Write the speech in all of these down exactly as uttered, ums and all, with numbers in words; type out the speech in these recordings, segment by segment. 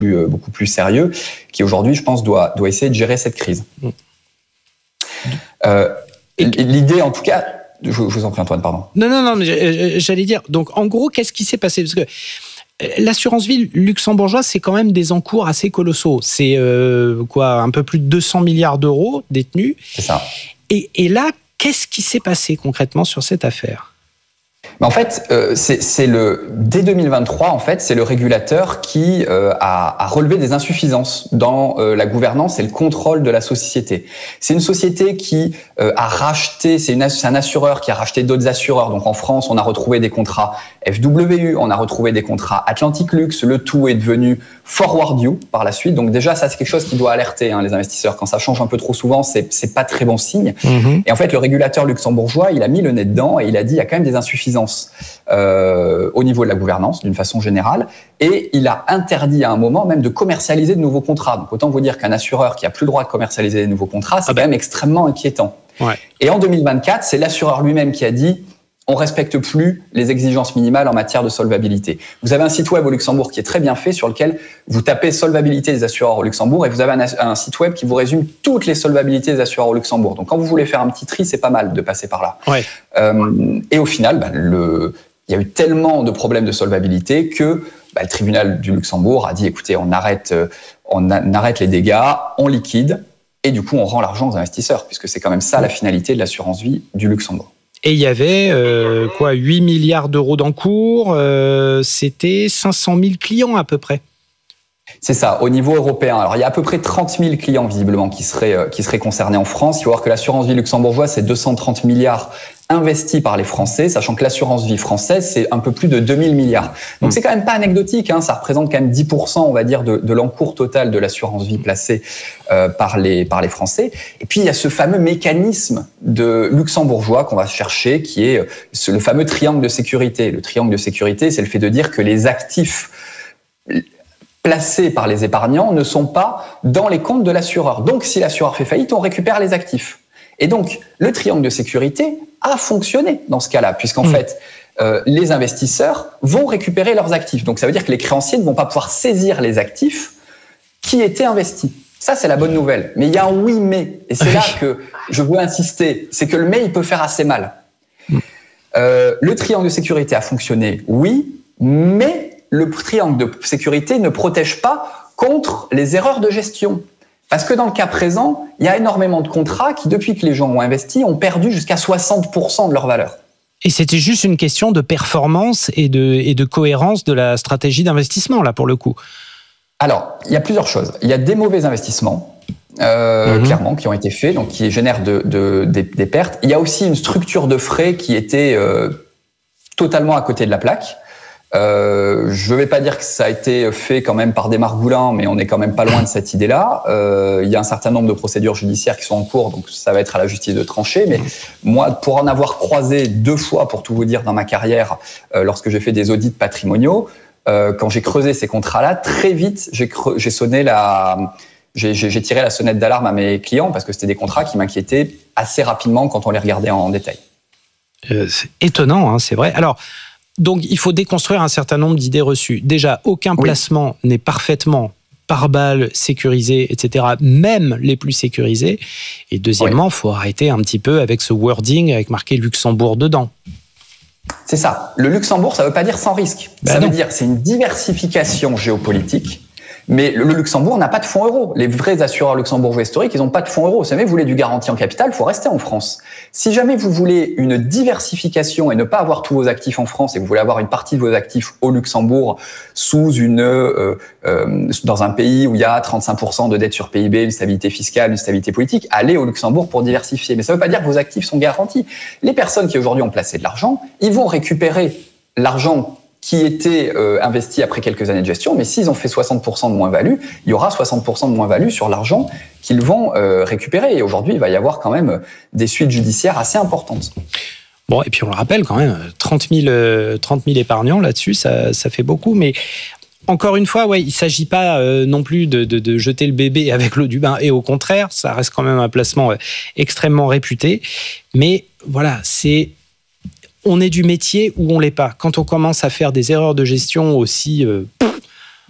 plus, euh, beaucoup plus sérieux, qui aujourd'hui, je pense, doit, doit essayer de gérer cette crise. Mmh. Euh, l'idée, en tout cas, je, je vous en prie, Antoine, pardon. Non, non, non, mais j'allais dire, donc en gros, qu'est-ce qui s'est passé ? Parce que l'assurance vie luxembourgeoise, c'est quand même des encours assez colossaux. C'est euh, quoi, un peu plus de deux cents milliards d'euros détenus. C'est ça. Et, et là, qu'est-ce qui s'est passé concrètement sur cette affaire ? Mais en fait, euh, c'est, c'est le, dès deux mille vingt-trois, en fait, c'est le régulateur qui euh, a, a relevé des insuffisances dans euh, la gouvernance et le contrôle de la société. C'est une société qui euh, a racheté, c'est, une, c'est un assureur qui a racheté d'autres assureurs. Donc en France, on a retrouvé des contrats F W U, on a retrouvé des contrats Atlantic Lux. Le tout est devenu Forward You par la suite. Donc déjà, ça, c'est quelque chose qui doit alerter hein, les investisseurs. Quand ça change un peu trop souvent, c'est, c'est pas très bon signe. Mmh. Et en fait, le régulateur luxembourgeois, il a mis le nez dedans et il a dit il y a quand même des insuffisances Euh, au niveau de la gouvernance, d'une façon générale, et il a interdit à un moment même de commercialiser de nouveaux contrats. Donc autant vous dire qu'un assureur qui a plus le droit de commercialiser des nouveaux contrats, c'est ah ben. quand même extrêmement inquiétant. Ouais. Et en deux mille vingt-quatre, c'est l'assureur lui-même qui a dit on respecte plus les exigences minimales en matière de solvabilité. Vous avez un site web au Luxembourg qui est très bien fait, sur lequel vous tapez solvabilité des assureurs au Luxembourg et vous avez un, un site web qui vous résume toutes les solvabilités des assureurs au Luxembourg. Donc quand vous voulez faire un petit tri, c'est pas mal de passer par là. Ouais. Euh, et au final, bah, le, il y a eu tellement de problèmes de solvabilité que bah, le tribunal du Luxembourg a dit écoutez, on arrête, on arrête les dégâts, on liquide et du coup on rend l'argent aux investisseurs, puisque c'est quand même ça la finalité de l'assurance vie du Luxembourg. Et il y avait euh, quoi, huit milliards d'euros d'encours, euh, c'était cinq cent mille clients à peu près. C'est ça, au niveau européen. Alors, il y a à peu près trente mille clients, visiblement, qui seraient, euh, qui seraient concernés en France. Il faut voir que l'assurance vie luxembourgeoise, c'est deux cent trente milliards investis par les Français, sachant que l'assurance vie française, c'est un peu plus de deux mille milliards. Donc, mmh. c'est quand même pas anecdotique, hein. Ça représente quand même dix pour cent, on va dire, de, de l'encours total de l'assurance vie placée euh, par les, par les Français. Et puis, il y a ce fameux mécanisme de luxembourgeois qu'on va chercher, qui est le fameux triangle de sécurité. Le triangle de sécurité, c'est le fait de dire que les actifs placés par les épargnants ne sont pas dans les comptes de l'assureur. Donc, si l'assureur fait faillite, on récupère les actifs. Et donc, le triangle de sécurité a fonctionné dans ce cas-là, puisqu'en mmh. fait, euh, les investisseurs vont récupérer leurs actifs. Donc, ça veut dire que les créanciers ne vont pas pouvoir saisir les actifs qui étaient investis. Ça, c'est la bonne nouvelle. Mais il y a un oui, mais. Et c'est là que je veux insister. C'est que le mais, il peut faire assez mal. Mmh. Euh, le triangle de sécurité a fonctionné, oui, mais le triangle de sécurité ne protège pas contre les erreurs de gestion. Parce que dans le cas présent, il y a énormément de contrats qui, depuis que les gens ont investi, ont perdu jusqu'à soixante pour cent de leur valeur. Et c'était juste une question de performance et de, et de cohérence de la stratégie d'investissement, là, pour le coup. Alors, il y a plusieurs choses. Il y a des mauvais investissements, euh, mmh. clairement, qui ont été faits, donc qui génèrent de, de, des, des pertes. Il y a aussi une structure de frais qui était euh, totalement à côté de la plaque. Euh, je ne vais pas dire que ça a été fait quand même par des margoulins, mais on n'est quand même pas loin de cette idée-là. Euh, il y a un certain nombre de procédures judiciaires qui sont en cours, donc ça va être à la justice de trancher. Mais moi, pour en avoir croisé deux fois, pour tout vous dire, dans ma carrière, euh, lorsque j'ai fait des audits patrimoniaux, euh, quand j'ai creusé ces contrats-là, très vite, j'ai, creux, j'ai sonné la... J'ai, j'ai, j'ai tiré la sonnette d'alarme à mes clients parce que c'était des contrats qui m'inquiétaient assez rapidement quand on les regardait en détail. Euh, c'est étonnant, hein, c'est vrai. Alors, donc, il faut déconstruire un certain nombre d'idées reçues. Déjà, aucun oui. placement n'est parfaitement par balle sécurisé, et cetera, même les plus sécurisés. Et deuxièmement, il oui. faut arrêter un petit peu avec ce wording avec marqué Luxembourg dedans. C'est ça. Le Luxembourg, ça ne veut pas dire sans risque. Ben ça non. veut dire c'est une diversification géopolitique. Mais le Luxembourg n'a pas de fonds euros. Les vrais assureurs luxembourgeois historiques, ils n'ont pas de fonds euros. Si jamais vous voulez du garantie en capital, il faut rester en France. Si jamais vous voulez une diversification et ne pas avoir tous vos actifs en France et que vous voulez avoir une partie de vos actifs au Luxembourg sous une, euh, euh, dans un pays où il y a trente-cinq pour cent de dette sur P I B, une stabilité fiscale, une stabilité politique, allez au Luxembourg pour diversifier. Mais ça ne veut pas dire que vos actifs sont garantis. Les personnes qui aujourd'hui ont placé de l'argent, ils vont récupérer l'argent qui étaient euh, investis après quelques années de gestion, mais s'ils ont fait soixante pour cent de moins-value, il y aura soixante pour cent de moins-value sur l'argent qu'ils vont euh, récupérer. Et aujourd'hui, il va y avoir quand même des suites judiciaires assez importantes. Bon, et puis on le rappelle quand même, trente mille épargnants là-dessus, ça, ça fait beaucoup, mais encore une fois, ouais, il ne s'agit pas euh, non plus de, de, de jeter le bébé avec l'eau du bain, et au contraire, ça reste quand même un placement euh, extrêmement réputé. Mais voilà, c'est... on est du métier ou on l'est pas. Quand on commence à faire des erreurs de gestion aussi, euh,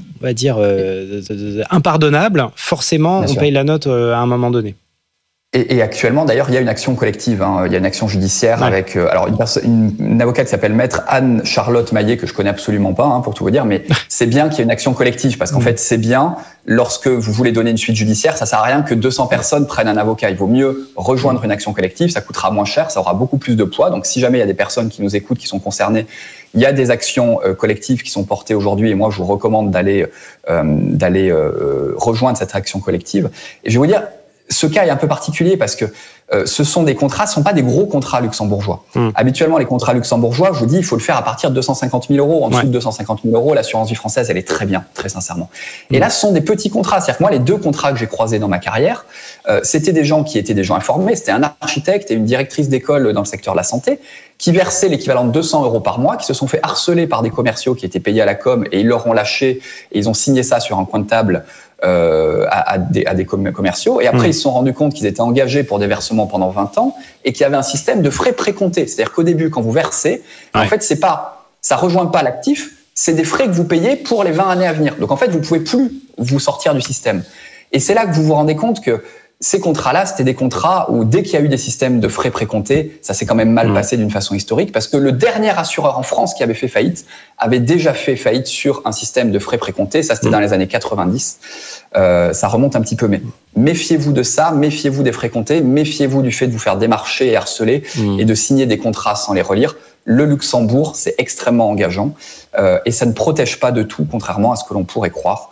on va dire, euh, impardonnable, forcément, Bien on sûr. paye la note euh, à un moment donné. Et, et actuellement, d'ailleurs, il y a une action collective. Hein. Il y a une action judiciaire ouais. avec euh, alors une, une, une avocate qui s'appelle Maître Anne-Charlotte Maillet, que je connais absolument pas, hein, pour tout vous dire, mais c'est bien qu'il y ait une action collective, parce qu'en mmh. fait, c'est bien, lorsque vous voulez donner une suite judiciaire, ça sert à rien que deux cents personnes prennent un avocat. Il vaut mieux rejoindre une action collective, ça coûtera moins cher, ça aura beaucoup plus de poids. Donc, si jamais il y a des personnes qui nous écoutent, qui sont concernées, il y a des actions euh, collectives qui sont portées aujourd'hui, et moi, je vous recommande d'aller, euh, d'aller euh, rejoindre cette action collective. Et je vais vous dire, ce cas est un peu particulier parce que euh, ce sont des contrats, ce ne sont pas des gros contrats luxembourgeois. Mmh. Habituellement, les contrats luxembourgeois, je vous dis, il faut le faire à partir de deux cent cinquante mille euros. En dessous ouais. de deux cent cinquante mille euros, l'assurance vie française, elle est très bien, très sincèrement. Mmh. Et là, ce sont des petits contrats. C'est-à-dire que moi, les deux contrats que j'ai croisés dans ma carrière, euh, c'était des gens qui étaient des gens informés. C'était un architecte et une directrice d'école dans le secteur de la santé qui versaient l'équivalent de deux cents euros par mois, qui se sont fait harceler par des commerciaux qui étaient payés à la com et ils leur ont lâché et ils ont signé ça sur un coin de table Euh, à, à, des, à des commerciaux. Et après, mmh. ils se sont rendus compte qu'ils étaient engagés pour des versements pendant vingt ans et qu'il y avait un système de frais précomptés. C'est-à-dire qu'au début, quand vous versez, ouais. en fait, c'est pas, ça rejoint pas l'actif, c'est des frais que vous payez pour les vingt années à venir. Donc, en fait, vous pouvez plus vous sortir du système. Et c'est là que vous vous rendez compte que ces contrats-là, c'était des contrats où dès qu'il y a eu des systèmes de frais précomptés, ça s'est quand même mal mmh. passé d'une façon historique parce que le dernier assureur en France qui avait fait faillite avait déjà fait faillite sur un système de frais précomptés. Ça, c'était mmh. dans les années quatre-vingt-dix. Euh, ça remonte un petit peu, mais méfiez-vous de ça, méfiez-vous des frais comptés, méfiez-vous du fait de vous faire démarcher et harceler mmh. et de signer des contrats sans les relire. Le Luxembourg, c'est extrêmement engageant euh, et ça ne protège pas de tout, contrairement à ce que l'on pourrait croire.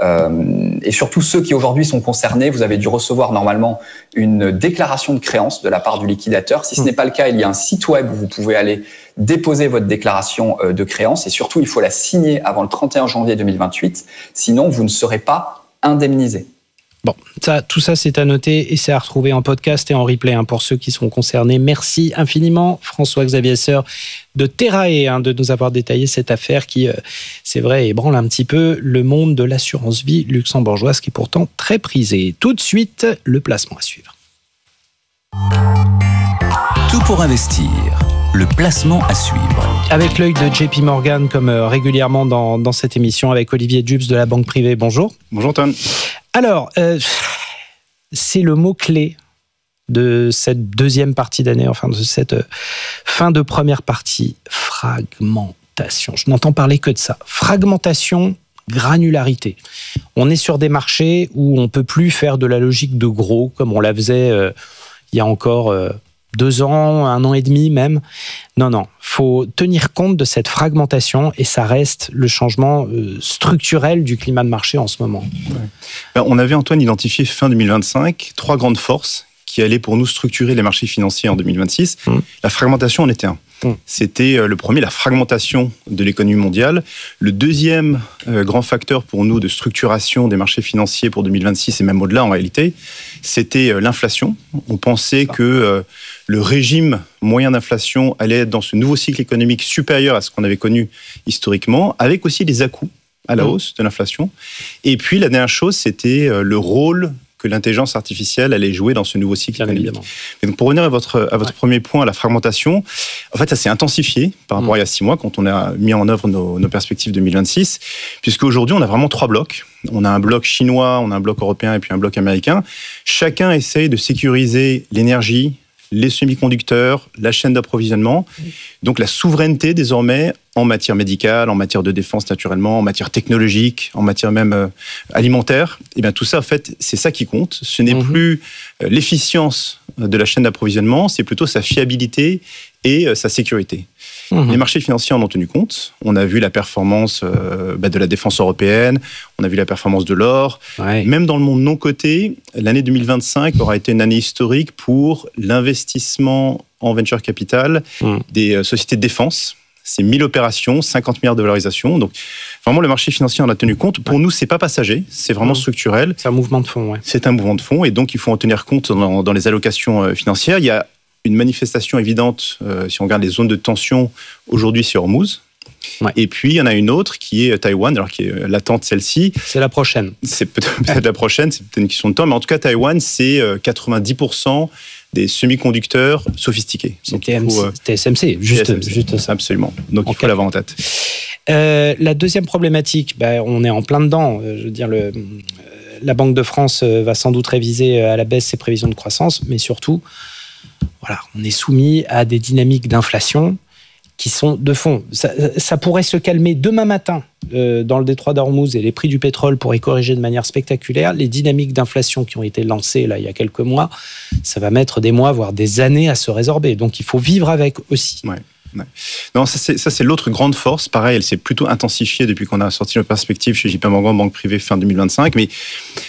Euh, et surtout ceux qui aujourd'hui sont concernés, vous avez dû recevoir normalement une déclaration de créance de la part du liquidateur. Si ce n'est pas le cas, il y a un site web où vous pouvez aller déposer votre déclaration de créance et surtout il faut la signer avant le trente et un janvier deux mille vingt-huit, sinon vous ne serez pas indemnisé. Bon, ça, tout ça, c'est à noter et c'est à retrouver en podcast et en replay hein, pour ceux qui sont concernés. Merci infiniment, François-Xavier Seur de Terrae, hein, de nous avoir détaillé cette affaire qui, euh, c'est vrai, ébranle un petit peu le monde de l'assurance vie luxembourgeoise qui est pourtant très prisée. Tout de suite, le placement à suivre. Tout pour investir. Le placement à suivre. Avec l'œil de J P Morgan, comme euh, régulièrement dans, dans cette émission, avec Olivier Dubs de la Banque Privée. Bonjour. Bonjour, Tom. Alors, euh, c'est le mot-clé de cette deuxième partie d'année, enfin de cette euh, fin de première partie, fragmentation. Je n'entends parler que de ça. Fragmentation, granularité. On est sur des marchés où on ne peut plus faire de la logique de gros, comme on la faisait euh, il y a encore... Euh, deux ans, un an et demi même. Non, non, faut tenir compte de cette fragmentation et ça reste le changement euh, structurel du climat de marché en ce moment. Ouais. On avait, Antoine, identifié fin deux mille vingt-cinq trois grandes forces qui allaient pour nous structurer les marchés financiers en deux mille vingt-six. Mmh. La fragmentation en était un. Mmh. C'était le premier, la fragmentation de l'économie mondiale. Le deuxième euh, grand facteur pour nous de structuration des marchés financiers pour deux mille vingt-six et même au-delà en réalité, c'était euh, l'inflation. On pensait que euh, le régime moyen d'inflation allait être dans ce nouveau cycle économique supérieur à ce qu'on avait connu historiquement, avec aussi des à-coups à la mmh. hausse de l'inflation. Et puis la dernière chose, c'était euh, le rôle que l'intelligence artificielle allait jouer dans ce nouveau cycle Bien économique. Évidemment. Et donc pour revenir à votre, à votre ouais. premier point, la fragmentation, en fait, ça s'est intensifié par rapport mmh. à il y a six mois, quand on a mis en œuvre nos, nos perspectives deux mille vingt-six, puisqu'aujourd'hui, on a vraiment trois blocs. On a un bloc chinois, on a un bloc européen et puis un bloc américain. Chacun essaye de sécuriser l'énergie, les semi-conducteurs, la chaîne d'approvisionnement. Donc la souveraineté désormais en matière médicale, en matière de défense naturellement, en matière technologique, en matière même euh, alimentaire. Et bien tout ça, en fait, c'est ça qui compte. Ce n'est mmh. plus euh, l'efficience de la chaîne d'approvisionnement, c'est plutôt sa fiabilité et euh, sa sécurité. Mmh. Les marchés financiers en ont tenu compte. On a vu la performance euh, bah, de la défense européenne, on a vu la performance de l'or. Ouais. Même dans le monde non coté, l'année deux mille vingt-cinq aura été une année historique pour l'investissement en venture capital mmh. des euh, sociétés de défense. C'est mille opérations, cinquante milliards de valorisation. Donc, vraiment, le marché financier en a tenu compte. Pour ouais. nous, c'est pas passager, c'est vraiment mmh. structurel. C'est un mouvement de fond, ouais. C'est un mouvement de fond, et donc il faut en tenir compte dans, dans les allocations financières. Il y a une manifestation évidente, euh, si on regarde les zones de tension aujourd'hui sur Hormuz. Ouais. Et puis, il y en a une autre qui est Taïwan, alors qui est latente celle-ci. C'est la prochaine. C'est peut-être, peut-être la prochaine, c'est peut-être une question de temps, mais en tout cas, Taïwan, c'est quatre-vingt-dix pour cent des semi-conducteurs sophistiqués. C'était T S M C, juste, T S M C, juste ça. Absolument. Donc, en il faut l'avoir en tête. Euh, la deuxième problématique, bah, on est en plein dedans. Je veux dire, le, la Banque de France va sans doute réviser à la baisse ses prévisions de croissance, mais surtout, voilà, on est soumis à des dynamiques d'inflation qui sont de fond. Ça, ça pourrait se calmer demain matin euh, dans le détroit d'Ormuz et les prix du pétrole pourraient corriger de manière spectaculaire. Les dynamiques d'inflation qui ont été lancées là, il y a quelques mois, ça va mettre des mois, voire des années à se résorber. Donc, il faut vivre avec aussi. Ouais. Ouais. Non, ça c'est, ça c'est l'autre grande force. Pareil, elle s'est plutôt intensifiée depuis qu'on a sorti nos perspectives chez J P Morgan, banque privée, fin deux mille vingt-cinq. Mais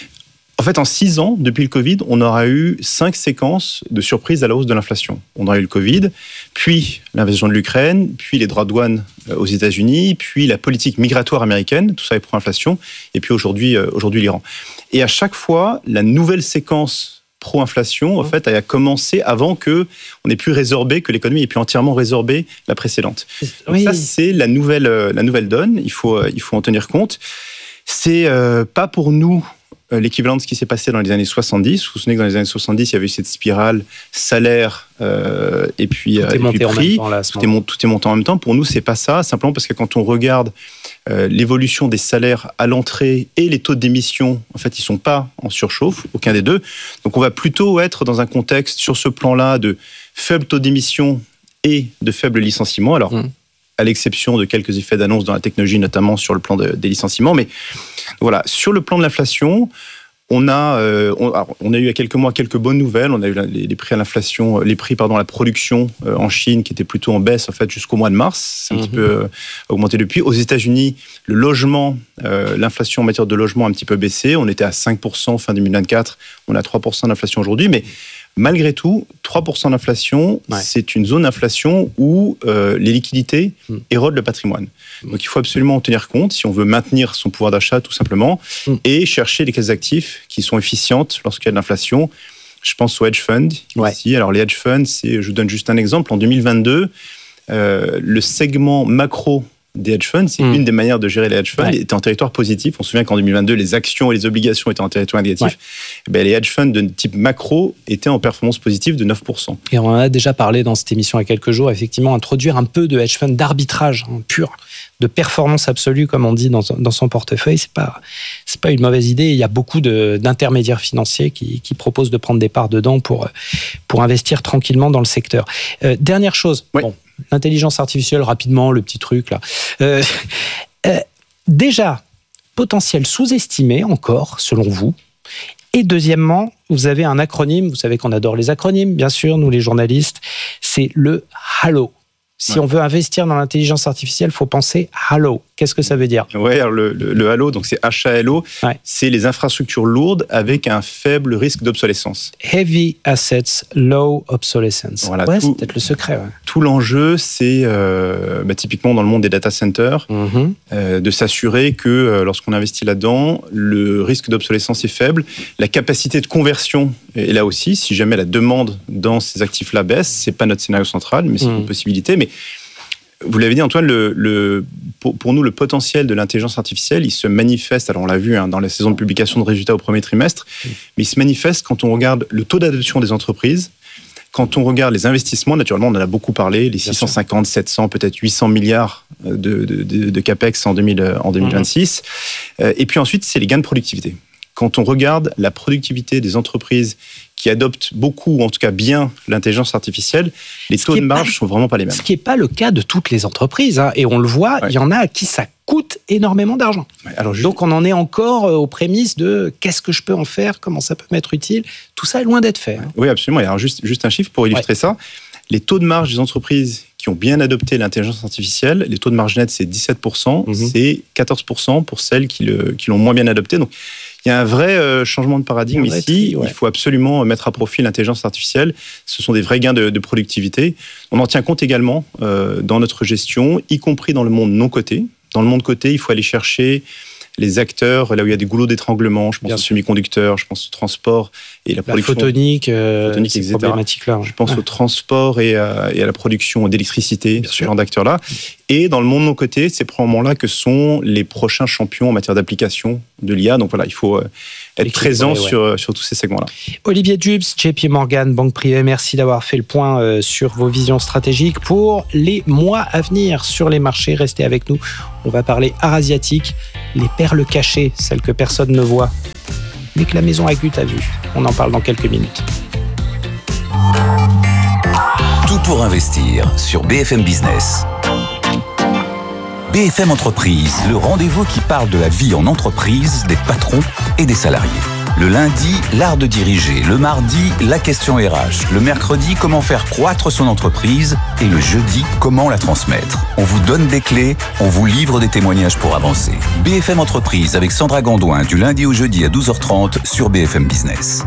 en fait, en six ans, depuis le Covid, on aura eu cinq séquences de surprises à la hausse de l'inflation. On aura eu le Covid, puis l'invasion de l'Ukraine, puis les droits de douane aux États-Unis, puis la politique migratoire américaine, tout ça est pro-inflation, et puis aujourd'hui, aujourd'hui l'Iran. Et à chaque fois, la nouvelle séquence pro-inflation, en fait, a commencé avant que on ait pu résorber, que l'économie ait pu entièrement résorber la précédente. Donc oui. Ça, c'est la nouvelle, la nouvelle donne. Il faut, il faut en tenir compte. C'est euh, pas pour nous l'équivalent de ce qui s'est passé dans les années soixante-dix. Vous vous souvenez que dans les années soixante-dix, il y avait eu cette spirale salaire euh, et puis, euh, et puis prix. Temps, là, tout, est, tout est monté en même temps. Pour nous, c'est pas ça. Simplement parce que quand on regarde euh, l'évolution des salaires à l'entrée et les taux d'émission, en fait, ils sont pas en surchauffe, aucun des deux. Donc, on va plutôt être dans un contexte sur ce plan-là de faible taux d'émission et de faible licenciement. Alors, mmh. à l'exception de quelques effets d'annonce dans la technologie, notamment sur le plan de, des licenciements. Mais voilà, sur le plan de l'inflation, on a, euh, on, on a eu il y a quelques mois quelques bonnes nouvelles. On a eu les, les prix à l'inflation, les prix pardon, à la production euh, en Chine qui étaient plutôt en baisse en fait jusqu'au mois de mars. C'est un mmh. petit peu euh, augmenté depuis. Aux États-Unis, le logement, euh, l'inflation en matière de logement a un petit peu baissé. On était à cinq pour cent fin deux mille vingt-quatre. On a trois pour cent d'inflation aujourd'hui, mais malgré tout, trois pour cent d'inflation, ouais. c'est une zone d'inflation où euh, les liquidités mmh. érodent le patrimoine. Mmh. Donc il faut absolument en tenir compte si on veut maintenir son pouvoir d'achat tout simplement mmh. et chercher les classes d'actifs qui sont efficientes lorsqu'il y a de l'inflation. Je pense aux hedge funds ouais. ici. Alors les hedge funds, c'est, je vous donne juste un exemple. En deux mille vingt-deux, euh, le segment macro des hedge funds, c'est mmh. une des manières de gérer les hedge funds, ouais. était en territoire positif. On se souvient qu'en deux mille vingt-deux, les actions et les obligations étaient en territoire négatif. Ouais. Ben, les hedge funds de type macro étaient en performance positive de neuf pour cent. Et on en a déjà parlé dans cette émission il y a quelques jours, effectivement, introduire un peu de hedge fund d'arbitrage hein, pur, de performance absolue, comme on dit dans, dans son portefeuille, c'est pas, c'est pas une mauvaise idée. Il y a beaucoup de, d'intermédiaires financiers qui, qui proposent de prendre des parts dedans pour, pour investir tranquillement dans le secteur. Euh, dernière chose, ouais. bon, l'intelligence artificielle, rapidement, le petit truc là. Euh, euh, déjà, potentiel sous-estimé encore, selon vous. Et deuxièmement, vous avez un acronyme, vous savez qu'on adore les acronymes, bien sûr, nous les journalistes, c'est le HALO. Si ouais. on veut investir dans l'intelligence artificielle, il faut penser HALO. Qu'est-ce que ça veut dire ? Oui, alors le, le, le HALO, donc c'est H A L O, ouais. c'est les infrastructures lourdes avec un faible risque d'obsolescence. Heavy Assets, Low Obsolescence. Voilà, ouais, tout, c'est peut-être le secret. Ouais. Tout l'enjeu, c'est euh, bah, typiquement dans le monde des data centers, mm-hmm. euh, de s'assurer que euh, lorsqu'on investit là-dedans, le risque d'obsolescence est faible. La capacité de conversion est là aussi. Si jamais la demande dans ces actifs-là baisse, c'est pas notre scénario central, mais c'est mm. une possibilité. Mais vous l'avez dit, Antoine, le, le, pour, pour nous, le potentiel de l'intelligence artificielle, il se manifeste, alors on l'a vu hein, dans la saison de publication de résultats au premier trimestre, mmh. mais il se manifeste quand on regarde le taux d'adoption des entreprises, quand on regarde les investissements, naturellement, on en a beaucoup parlé, les six cent cinquante, sept cents, peut-être huit cents milliards de, de, de, de capex en, deux mille, en deux mille vingt-six. Mmh. Et puis ensuite, c'est les gains de productivité. Quand on regarde la productivité des entreprises qui adoptent beaucoup, ou en tout cas bien, l'intelligence artificielle, les taux de marge ne sont vraiment pas les mêmes. Ce qui n'est pas le cas de toutes les entreprises. Hein. Et on le voit, il ouais. y en a à qui ça coûte énormément d'argent. Ouais, alors juste... Donc on en est encore aux prémices de qu'est-ce que je peux en faire, comment ça peut m'être utile. Tout ça est loin d'être fait. Ouais. Hein. Oui, absolument. Et alors juste, juste un chiffre pour illustrer ouais. ça. Les taux de marge des entreprises qui ont bien adopté l'intelligence artificielle, les taux de marge net, c'est dix-sept pour cent, mm-hmm. c'est quatorze pour cent pour celles qui, le, qui l'ont moins bien adopté. Donc, il y a un vrai euh, changement de paradigme ici. Tri, ouais. Il faut absolument mettre à profit l'intelligence artificielle. Ce sont des vrais gains de, de productivité. On en tient compte également euh, dans notre gestion, y compris dans le monde non coté. Dans le monde coté, il faut aller chercher les acteurs, là où il y a des goulots d'étranglement, je pense aux semi-conducteurs, je pense au transport et la production. La photonique, euh, photonique ces problématiques-là. Je pense ouais. au transport et à, et à la production d'électricité, Bien ce sûr. genre d'acteurs-là. Et dans le monde de nos côtés, c'est probablement là que sont les prochains champions en matière d'application de l'I A. Donc voilà, il faut être L'équipe, présent ouais, ouais. Sur, sur tous ces segments-là. Olivier Dubs, J P Morgan, Banque Privée, merci d'avoir fait le point euh, sur vos visions stratégiques pour les mois à venir sur les marchés. Restez avec nous. On va parler art asiatique, les perles cachées, celles que personne ne voit, mais que la maison Agut a vues. On en parle dans quelques minutes. Tout pour investir sur B F M Business. B F M Entreprise, le rendez-vous qui parle de la vie en entreprise, des patrons et des salariés. Le lundi, l'art de diriger. Le mardi, la question R H. Le mercredi, comment faire croître son entreprise. Et le jeudi, comment la transmettre. On vous donne des clés, on vous livre des témoignages pour avancer. B F M Entreprise avec Sandra Gondouin du lundi au jeudi à douze heures trente sur B F M Business.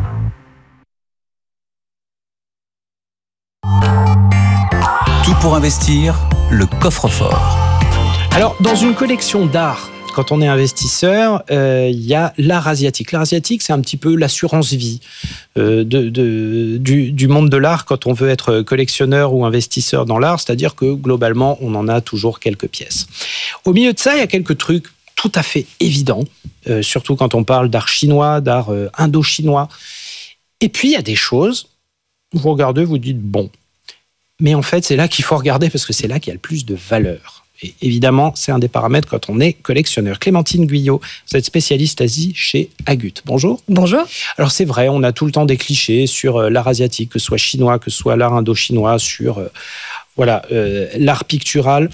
Tout pour investir, le coffre-fort. Alors, dans une collection d'art, quand on est investisseur, il euh, y a l'art asiatique. L'art asiatique, c'est un petit peu l'assurance vie euh, de, de, du, du monde de l'art quand on veut être collectionneur ou investisseur dans l'art, c'est-à-dire que globalement, on en a toujours quelques pièces. Au milieu de ça, il y a quelques trucs tout à fait évidents, euh, surtout quand on parle d'art chinois, d'art euh, indo-chinois. Et puis, il y a des choses, vous regardez, vous dites, bon, mais en fait, c'est là qu'il faut regarder parce que c'est là qu'il y a le plus de valeur. Et évidemment, c'est un des paramètres quand on est collectionneur. Clémentine Guyot, vous êtes spécialiste Asie chez Agut. Bonjour. Bonjour. Alors c'est vrai, on a tout le temps des clichés sur l'art asiatique, que ce soit chinois, que ce soit l'art indo-chinois, sur euh, voilà, euh, l'art pictural,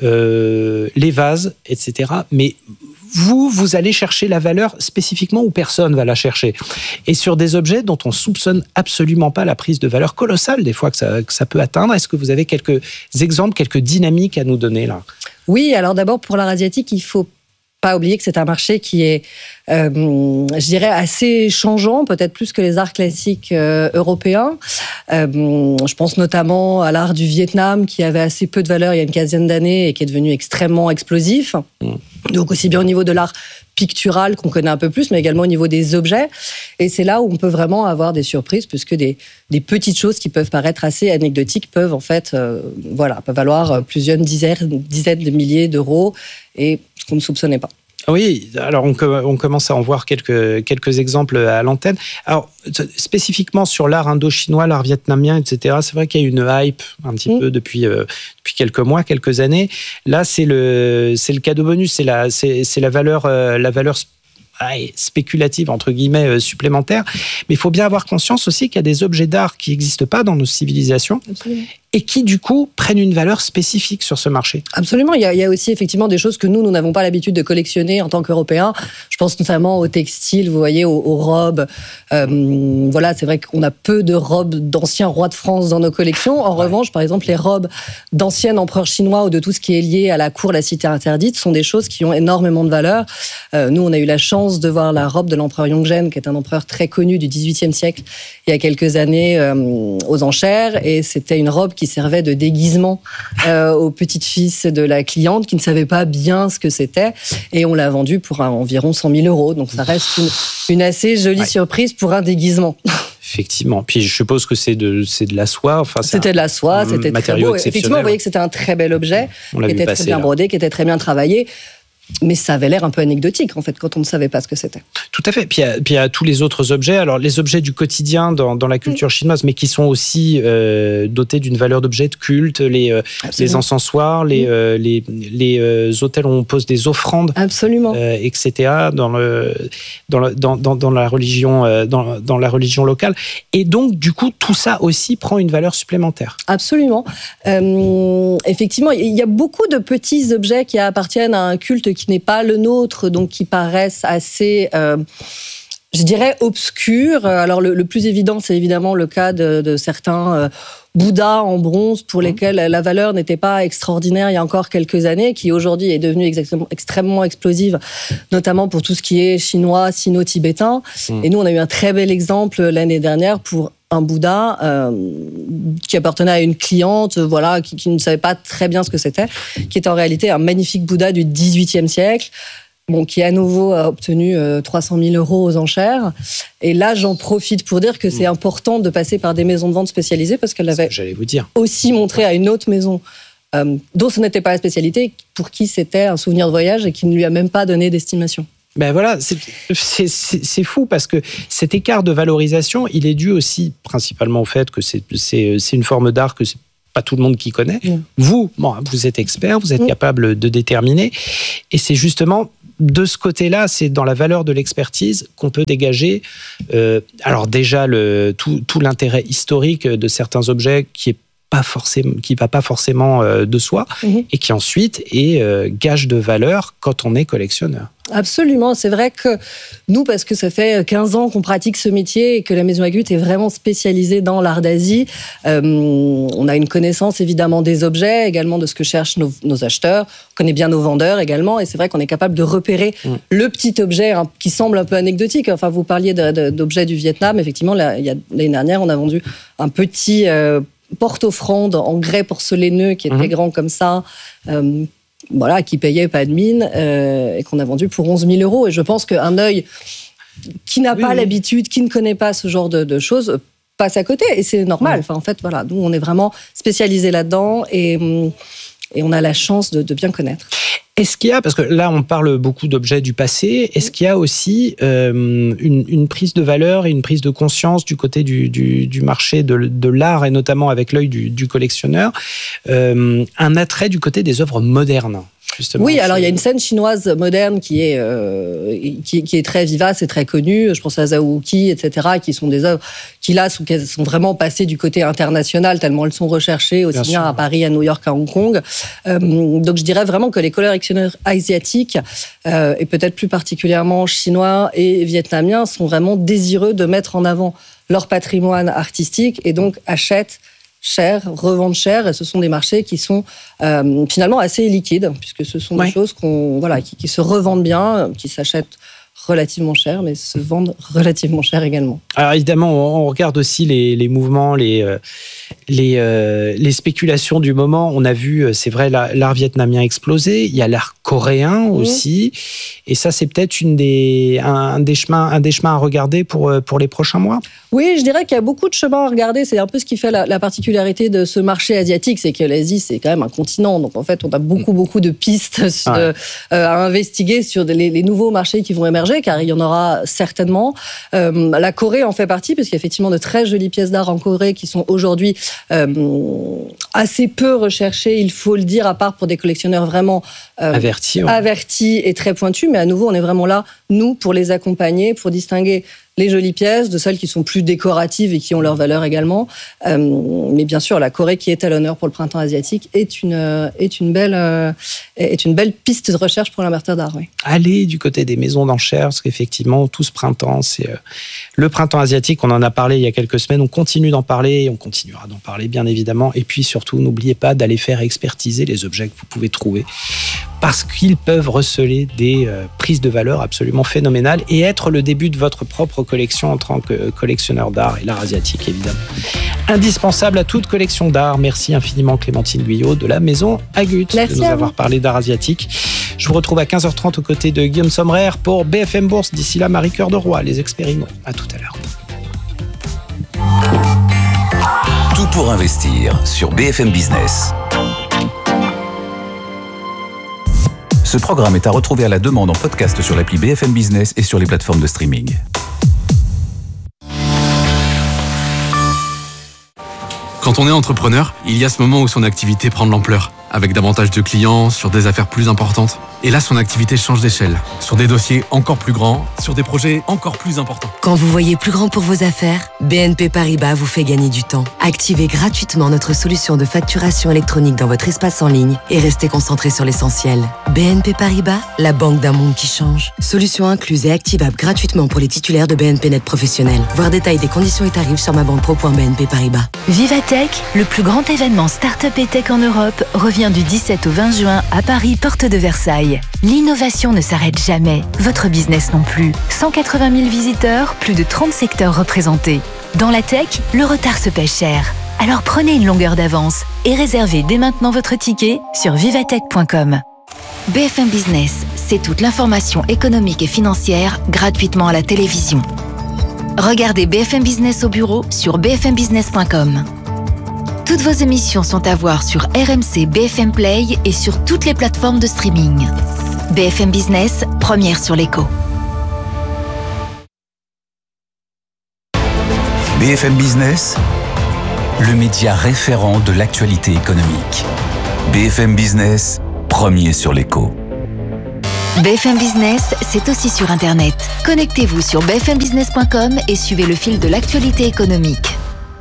euh, les vases, et cetera. Mais vous, vous allez chercher la valeur spécifiquement où personne va la chercher. Et sur des objets dont on soupçonne absolument pas la prise de valeur colossale, des fois que ça, que ça peut atteindre. Est-ce que vous avez quelques exemples, quelques dynamiques à nous donner là ? Oui, alors d'abord pour l'art asiatique, il faut pas oublier que c'est un marché qui est, euh, je dirais, assez changeant, peut-être plus que les arts classiques euh, européens. Euh, je pense notamment à l'art du Vietnam, qui avait assez peu de valeur il y a une quinzaine d'années et qui est devenu extrêmement explosif. Mmh. Donc aussi bien au niveau de l'art pictural qu'on connaît un peu plus, mais également au niveau des objets. Et c'est là où on peut vraiment avoir des surprises, puisque des, des petites choses qui peuvent paraître assez anecdotiques peuvent en fait, euh, voilà, peuvent valoir plusieurs dizaines, dizaines de milliers d'euros et ce qu'on ne soupçonnait pas. Oui, alors on, on commence à en voir quelques, quelques exemples à l'antenne. Alors, spécifiquement sur l'art indo-chinois, l'art vietnamien, et cetera, c'est vrai qu'il y a une hype un petit mmh. peu depuis, euh, depuis quelques mois, quelques années. Là, c'est le, c'est le cadeau bonus, c'est la, c'est, c'est la valeur, euh, la valeur spéculative, entre guillemets, euh, supplémentaire. Mais il faut bien avoir conscience aussi qu'il y a des objets d'art qui n'existent pas dans nos civilisations. Absolument. Et qui, du coup, prennent une valeur spécifique sur ce marché. Absolument. Il y a, il y a aussi, effectivement, des choses que nous, nous n'avons pas l'habitude de collectionner en tant qu'Européens. Je pense notamment aux textiles, vous voyez, aux, aux robes. Euh, voilà, c'est vrai qu'on a peu de robes d'anciens rois de France dans nos collections. En ouais. revanche, par exemple, les robes d'anciens empereurs chinois ou de tout ce qui est lié à la cour, la cité interdite, sont des choses qui ont énormément de valeur. Euh, nous, on a eu la chance de voir la robe de l'empereur Yongzheng, qui est un empereur très connu du dix-huitième siècle, il y a quelques années, euh, aux enchères. Et c'était une robe qui servait de déguisement euh, aux petites-fils de la cliente qui ne savaient pas bien ce que c'était. Et on l'a vendue pour un, environ cent mille euros. Donc ça reste une, une assez jolie ouais. surprise pour un déguisement. Effectivement. Puis je suppose que c'est de, c'est de la soie. Enfin, c'était un, de la soie, c'était très beau. Effectivement, vous voyez que c'était un très bel objet, qui était passer, très bien là. brodé, qui était très bien travaillé. Mais ça avait l'air un peu anecdotique, en fait, quand on ne savait pas ce que c'était. Tout à fait. Puis il y a, puis il y a tous les autres objets. Alors, les objets du quotidien dans, dans la culture mmh. chinoise, mais qui sont aussi euh, dotés d'une valeur d'objet de culte, les, euh, les encensoirs, les, mmh. euh, les, les euh, hôtels où on pose des offrandes, Absolument. Euh, et cetera, dans, le, dans, le, dans, dans, dans, la religion, euh, dans, dans la religion locale. Et donc, du coup, tout ça aussi prend une valeur supplémentaire. Absolument. Euh, effectivement, il y a beaucoup de petits objets qui appartiennent à un culte qui n'est pas le nôtre, donc qui paraissent assez, euh, je dirais, obscurs. Alors le, le plus évident, c'est évidemment le cas de, de certains euh, Bouddhas en bronze pour lesquels la valeur n'était pas extraordinaire il y a encore quelques années, qui aujourd'hui est devenue exactement, extrêmement explosive, notamment pour tout ce qui est chinois, sino-tibétain. Mmh. Et nous, on a eu un très bel exemple l'année dernière pour un Bouddha euh, qui appartenait à une cliente, voilà, qui, qui ne savait pas très bien ce que c'était, qui est en réalité un magnifique Bouddha du dix-huitième siècle, bon, qui à nouveau a obtenu euh, trois cent mille euros aux enchères. Et là, j'en profite pour dire que c'est mmh. important de passer par des maisons de vente spécialisées parce qu'elle avait j'allais vous dire. aussi montré à une autre maison euh, dont ce n'était pas la spécialité, pour qui c'était un souvenir de voyage et qui ne lui a même pas donné d'estimation. Ben voilà, c'est, c'est, c'est, c'est fou parce que cet écart de valorisation, il est dû aussi principalement au fait que c'est, c'est, c'est une forme d'art que c'est pas tout le monde qui connaît. Mmh. Vous, bon, vous êtes expert, vous êtes mmh. capable de déterminer. Et c'est justement de ce côté-là, c'est dans la valeur de l'expertise qu'on peut dégager. Euh, alors déjà, le, tout, tout l'intérêt historique de certains objets qui est pas forcément, qui va pas forcément euh, de soi, mmh. et qui ensuite est euh, gage de valeur quand on est collectionneur. Absolument, c'est vrai que nous, parce que ça fait quinze ans qu'on pratique ce métier et que la Maison Agut est vraiment spécialisée dans l'art d'Asie, euh, on a une connaissance évidemment des objets, également de ce que cherchent nos, nos acheteurs, on connaît bien nos vendeurs également, et c'est vrai qu'on est capable de repérer mmh. le petit objet hein, qui semble un peu anecdotique. Enfin, vous parliez de, de, d'objets du Vietnam, effectivement, là, il y a, l'année dernière, on a vendu un petit euh, porte-offrande en grès porcelaineux qui était mmh. grand comme ça, euh, voilà, qui payait pas de mine euh, et qu'on a vendu pour onze mille euros. Et je pense qu'un œil qui n'a oui, pas oui. l'habitude, qui ne connaît pas ce genre de, de choses, passe à côté. Et c'est normal. Mmh. Enfin, en fait, voilà, nous, on est vraiment spécialisés là-dedans et, et on a la chance de, de bien connaître. Est-ce qu'il y a, parce que là on parle beaucoup d'objets du passé, est-ce qu'il y a aussi euh, une, une prise de valeur et une prise de conscience du côté du, du, du marché de, de l'art et notamment avec l'œil du, du collectionneur, euh, un attrait du côté des œuvres modernes? Justement, oui, alors il y a une scène chinoise moderne qui est, euh, qui, qui est très vivace et très connue. Je pense à Zhao Wuqi, et cetera, qui sont des œuvres qui là sont, sont vraiment passées du côté international, tellement elles sont recherchées, aussi bien, bien à Paris, à New York, à Hong Kong. Euh, donc je dirais vraiment que les collectionneurs asiatiques, euh, et peut-être plus particulièrement chinois et vietnamiens, sont vraiment désireux de mettre en avant leur patrimoine artistique et donc achètent cher, revendent cher, et ce sont des marchés qui sont euh, finalement assez liquides, puisque ce sont ouais. des choses qu'on, voilà, qui, qui se revendent bien, qui s'achètent relativement cher, mais se vendent relativement cher également. Alors évidemment, on regarde aussi les, les mouvements, les, euh, les, euh, les spéculations du moment. On a vu, c'est vrai, l'art vietnamien exploser. Il y a l'art coréen aussi. Mmh. Et ça, c'est peut-être une des, un, des chemins, un des chemins à regarder pour, pour les prochains mois. Oui, je dirais qu'il y a beaucoup de chemins à regarder. C'est un peu ce qui fait la, la particularité de ce marché asiatique, c'est que l'Asie, c'est quand même un continent. Donc en fait, on a beaucoup, beaucoup de pistes sur, ouais. euh, à investiguer sur les, les nouveaux marchés qui vont émerger, car il y en aura certainement. Euh, la Corée en fait partie, parce qu'il y a effectivement de très jolies pièces d'art en Corée qui sont aujourd'hui euh, assez peu recherchées, il faut le dire, à part pour des collectionneurs vraiment euh, avertis, ouais. avertis et très pointus. Mais à nouveau, on est vraiment là, nous, pour les accompagner, pour distinguer les jolies pièces de celles qui sont plus décoratives et qui ont leur valeur également. Euh, mais bien sûr, la Corée qui est à l'honneur pour le printemps asiatique est une, euh, est une, belle, euh, est une belle piste de recherche pour l'amateur d'art. Oui. Allez du côté des maisons d'enchères, parce qu'effectivement, tout ce printemps, c'est euh, le printemps asiatique. On en a parlé il y a quelques semaines. On continue d'en parler et on continuera d'en parler, bien évidemment. Et puis surtout, n'oubliez pas d'aller faire expertiser les objets que vous pouvez trouver, parce qu'ils peuvent receler des euh, prises de valeur absolument phénoménales et être le début de votre propre collection en tant que collectionneur d'art, et l'art asiatique évidemment. Indispensable à toute collection d'art. Merci infiniment Clémentine Guyot de la Maison Agut de nous avoir parlé d'art asiatique. Je vous retrouve à quinze heures trente aux côtés de Guillaume Sommerer pour B F M Bourse. D'ici là, Marie Cœur de Roy, les expériments. À tout à l'heure. Tout pour investir sur B F M Business. Ce programme est à retrouver à la demande en podcast sur l'appli B F M Business et sur les plateformes de streaming. Quand on est entrepreneur, il y a ce moment où son activité prend de l'ampleur, avec davantage de clients, sur des affaires plus importantes. Et là, son activité change d'échelle, sur des dossiers encore plus grands, sur des projets encore plus importants. Quand vous voyez plus grand pour vos affaires, B N P Paribas vous fait gagner du temps. Activez gratuitement notre solution de facturation électronique dans votre espace en ligne et restez concentré sur l'essentiel. B N P Paribas, la banque d'un monde qui change. Solution incluse et activable gratuitement pour les titulaires de B N P Net professionnels. Voir détail des conditions et tarifs sur ma banque pro point b n p paribas. Vivatech, le plus grand événement start-up et tech en Europe, revient du dix-sept au vingt juin à Paris, porte de Versailles. L'innovation ne s'arrête jamais, votre business non plus. cent quatre-vingt mille visiteurs, plus de trente secteurs représentés. Dans la tech, le retard se paie cher. Alors prenez une longueur d'avance et réservez dès maintenant votre ticket sur vivatech point com. B F M Business, c'est toute l'information économique et financière gratuitement à la télévision. Regardez B F M Business au bureau sur b f m business point com. Toutes vos émissions sont à voir sur R M C B F M Play et sur toutes les plateformes de streaming. B F M Business, première sur l'écho. B F M Business, le média référent de l'actualité économique. B F M Business, premier sur l'écho. B F M Business, c'est aussi sur Internet. Connectez-vous sur b f m business point com et suivez le fil de l'actualité économique.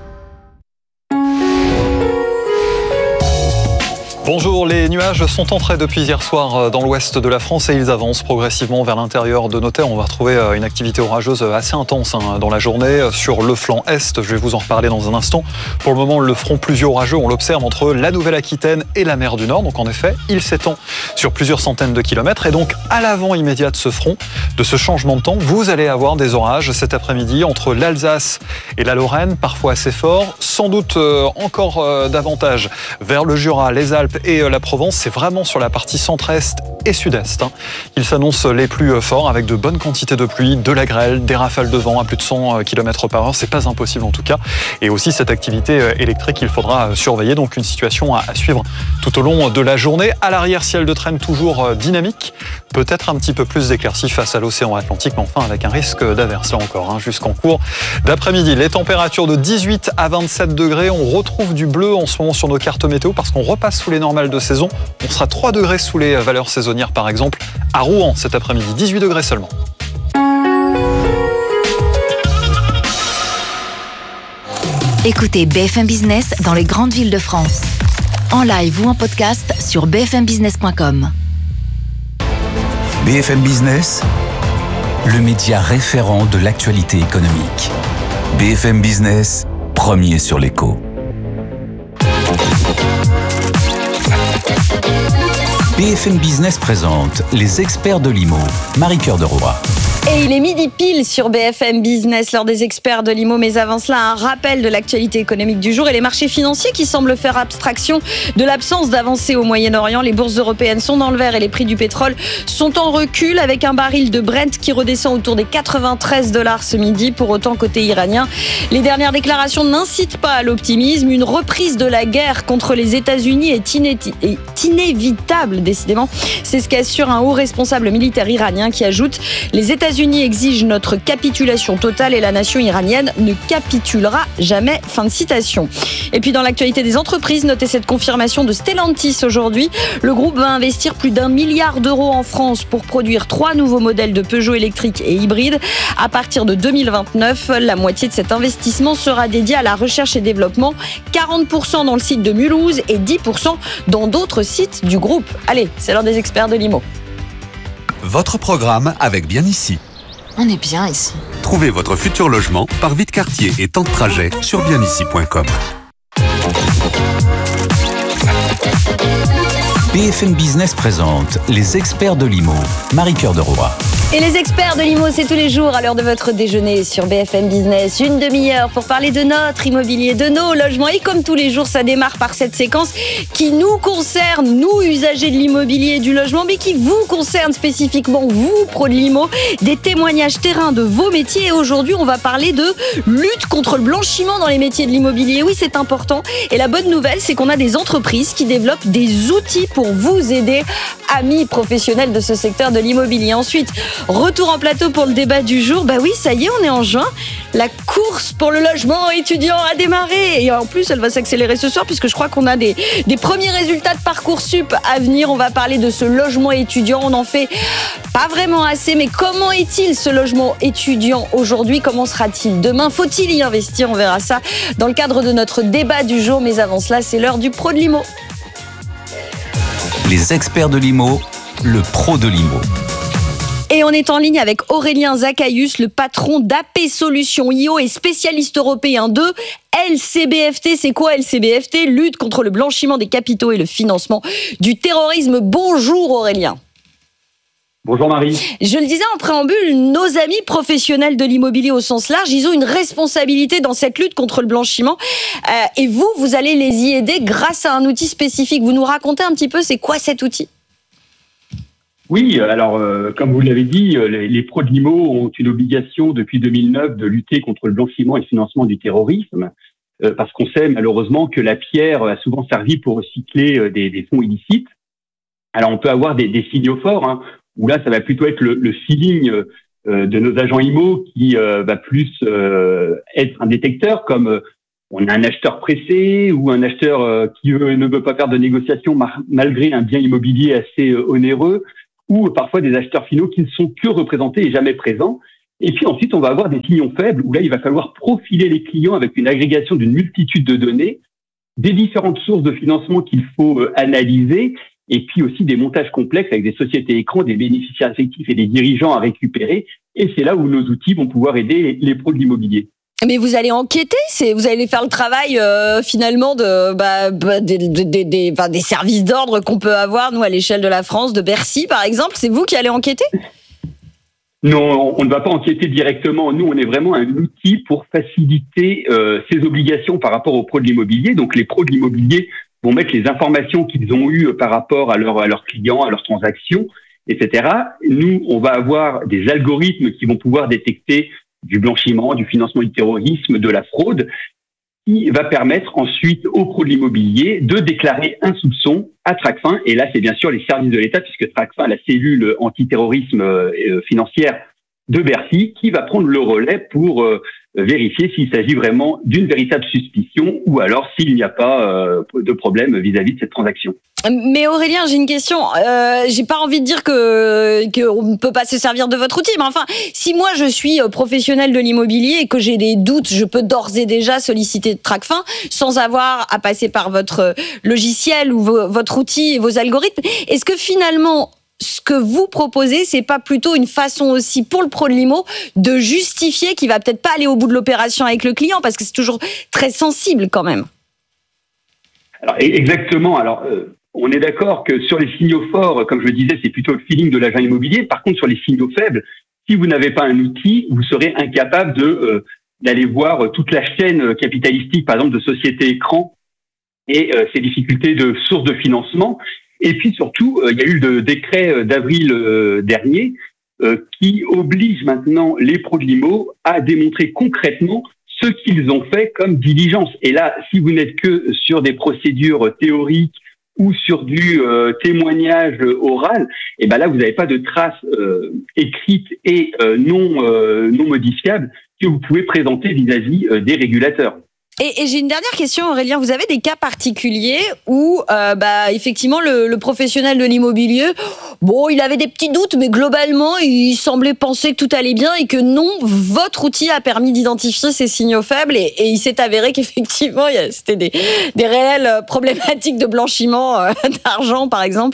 Bonjour, les nuages sont entrés depuis hier soir dans l'ouest de la France et ils avancent progressivement vers l'intérieur de nos terres. On va retrouver une activité orageuse assez intense dans la journée sur le flanc est. Je vais vous en reparler dans un instant. Pour le moment, le front pluvieux orageux, on l'observe entre la Nouvelle-Aquitaine et la mer du Nord. Donc en effet, il s'étend sur plusieurs centaines de kilomètres. Et donc à l'avant immédiat de ce front, de ce changement de temps, vous allez avoir des orages cet après-midi entre l'Alsace et la Lorraine, parfois assez forts, sans doute encore davantage vers le Jura, les Alpes et la Provence. C'est vraiment sur la partie centre-est et sud-est hein. Ils s'annoncent les plus forts avec de bonnes quantités de pluie, de la grêle, des rafales de vent à plus de cent kilomètres par heure. C'est pas impossible en tout cas. Et aussi cette activité électrique, il faudra surveiller. Donc une situation à suivre tout au long de la journée. À l'arrière, ciel de traîne toujours dynamique. Peut-être un petit peu plus d'éclaircies face à l'océan Atlantique, mais enfin avec un risque d'averse là encore hein, jusqu'en cours d'après-midi. Les températures de dix-huit à vingt-sept degrés. On retrouve du bleu en ce moment sur nos cartes météo parce qu'on repasse sous les normales de saison. On sera trois degrés sous les valeurs saisonnières par exemple à Rouen cet après-midi, dix-huit degrés seulement. Écoutez B F M Business dans les grandes villes de France. En live ou en podcast sur b f m business point com. B F M Business, le média référent de l'actualité économique. B F M Business, premier sur l'écho. B F M Business présente les experts de l'I M O, Marie-Cœur de Roy. Et il est midi pile sur B F M Business, l'heure des experts de l'I M O. Mais avant cela, un rappel de l'actualité économique du jour et les marchés financiers qui semblent faire abstraction de l'absence d'avancée au Moyen-Orient. Les bourses européennes sont dans le vert et les prix du pétrole sont en recul avec un baril de Brent qui redescend autour des quatre-vingt-treize dollars ce midi. Pour autant, côté iranien, les dernières déclarations n'incitent pas à l'optimisme. Une reprise de la guerre contre les États-Unis est, iné- est inévitable, décidément. C'est ce qu'assure un haut responsable militaire iranien qui ajoute « Les États-Unis exige notre capitulation totale et la nation iranienne ne capitulera jamais ». Fin de citation. Et puis dans l'actualité des entreprises, notez cette confirmation de Stellantis aujourd'hui. Le groupe va investir plus d'un milliard d'euros en France pour produire trois nouveaux modèles de Peugeot électriques et hybrides. À partir de deux mille vingt-neuf, la moitié de cet investissement sera dédiée à la recherche et développement. quarante pour cent dans le site de Mulhouse et dix pour cent dans d'autres sites du groupe. Allez, c'est l'heure des experts de l'I M O. Votre programme avec Bien Ici. On est bien ici. Trouvez votre futur logement par vie de quartier et temps de trajet sur bien ici point com. B F M Business présente les experts de l'I M O, Marie-Cœur de Roy. Et les experts de l'I M O, c'est tous les jours à l'heure de votre déjeuner sur B F M Business. Une demi-heure pour parler de notre immobilier, de nos logements. Et comme tous les jours, ça démarre par cette séquence qui nous concerne, nous, usagers de l'immobilier et du logement, mais qui vous concerne spécifiquement, vous, pros de l'I M O. Des témoignages terrain de vos métiers. Et aujourd'hui, on va parler de lutte contre le blanchiment dans les métiers de l'immobilier. Oui, c'est important. Et la bonne nouvelle, c'est qu'on a des entreprises qui développent des outils pour vous aider, amis professionnels de ce secteur de l'immobilier. Ensuite, retour en plateau pour le débat du jour. Bah oui, ça y est, on est en juin. La course pour le logement étudiant a démarré. Et en plus, elle va s'accélérer ce soir puisque je crois qu'on a des, des premiers résultats de Parcoursup à venir. On va parler de ce logement étudiant. On en fait pas vraiment assez. Mais comment est-il ce logement étudiant aujourd'hui? Comment sera-t-il demain? Faut-il y investir? On verra ça dans le cadre de notre débat du jour. Mais avant cela, c'est l'heure du pro de l'I M O. Les experts de l'I M O, le pro de l'I M O. Et on est en ligne avec Aurélien Zaccaïus, le patron d'A P Solutions I O et spécialiste européen de L C B F T. C'est quoi L C B F T? Lutte contre le blanchiment des capitaux et le financement du terrorisme. Bonjour Aurélien. Bonjour Marie. Je le disais en préambule, nos amis professionnels de l'immobilier au sens large, ils ont une responsabilité dans cette lutte contre le blanchiment. Euh, et vous, vous allez les y aider grâce à un outil spécifique. Vous nous racontez un petit peu, c'est quoi cet outil ? Oui, alors euh, comme vous l'avez dit, les, les pros de l'I M O ont une obligation depuis deux mille neuf de lutter contre le blanchiment et le financement du terrorisme, euh, parce qu'on sait malheureusement que la pierre a souvent servi pour recycler euh, des, des fonds illicites. Alors on peut avoir des, des signaux forts, hein, où là ça va plutôt être le, le feeling euh, de nos agents I M O qui euh, va plus euh, être un détecteur, comme euh, on a un acheteur pressé ou un acheteur euh, qui veut, ne veut pas faire de négociation mar- malgré un bien immobilier assez euh, onéreux, ou parfois des acheteurs finaux qui ne sont que représentés et jamais présents. Et puis ensuite, on va avoir des signaux faibles où là, il va falloir profiler les clients avec une agrégation d'une multitude de données, des différentes sources de financement qu'il faut euh, analyser, et puis aussi des montages complexes avec des sociétés écrans, des bénéficiaires effectifs et des dirigeants à récupérer. Et c'est là où nos outils vont pouvoir aider les, les pros de l'immobilier. Mais vous allez enquêter, c'est vous allez faire le travail euh, finalement de bah, bah, des, des, des, enfin, des services d'ordre qu'on peut avoir nous à l'échelle de la France, de Bercy par exemple. C'est vous qui allez enquêter ? Non, on ne va pas enquêter directement. Nous, on est vraiment un outil pour faciliter euh, ces obligations par rapport aux pros de l'immobilier. Donc, les pros de l'immobilier vont mettre les informations qu'ils ont eues par rapport à, leur, à leurs clients, à leurs transactions, et cetera. Nous, on va avoir des algorithmes qui vont pouvoir détecter du blanchiment, du financement du terrorisme, de la fraude, qui va permettre ensuite aux pros de l'immobilier de déclarer un soupçon à Tracfin. Et là, c'est bien sûr les services de l'État, puisque Tracfin, la cellule antiterrorisme euh, financière de Bercy, qui va prendre le relais pour euh, vérifier s'il s'agit vraiment d'une véritable suspicion ou alors s'il n'y a pas euh, de problème vis-à-vis de cette transaction. Mais Aurélien, j'ai une question. Euh, j'ai pas envie de dire que qu'on ne peut pas se servir de votre outil, mais enfin, si moi je suis professionnel de l'immobilier et que j'ai des doutes, je peux d'ores et déjà solliciter Tracfin sans avoir à passer par votre logiciel ou vo- votre outil et vos algorithmes. Est-ce que finalement, ce que vous proposez, c'est pas plutôt une façon aussi pour le pro de l'I M O de justifier qu'il va peut-être pas aller au bout de l'opération avec le client, parce que c'est toujours très sensible quand même. Alors exactement. Alors euh, on est d'accord que sur les signaux forts, comme je le disais, c'est plutôt le feeling de l'agent immobilier. Par contre, sur les signaux faibles, si vous n'avez pas un outil, vous serez incapable de euh, d'aller voir toute la chaîne capitalistique, par exemple de sociétés écrans et euh, ses difficultés de sources de financement. Et puis surtout, euh, il y a eu le décret d'avril euh, dernier euh, qui oblige maintenant les pros de l'I M O à démontrer concrètement ce qu'ils ont fait comme diligence. Et là, si vous n'êtes que sur des procédures théoriques ou sur du euh, témoignage oral, et ben là, vous n'avez pas de traces euh, écrites et euh, non, euh, non modifiables que vous pouvez présenter vis-à-vis euh, des régulateurs. Et, et j'ai une dernière question, Aurélien. Vous avez des cas particuliers où, euh, bah, effectivement, le, le professionnel de l'immobilier, bon, il avait des petits doutes, mais globalement, il semblait penser que tout allait bien et que non, votre outil a permis d'identifier ces signaux faibles et, et il s'est avéré qu'effectivement, il y a, c'était des, des réelles problématiques de blanchiment euh, d'argent, par exemple.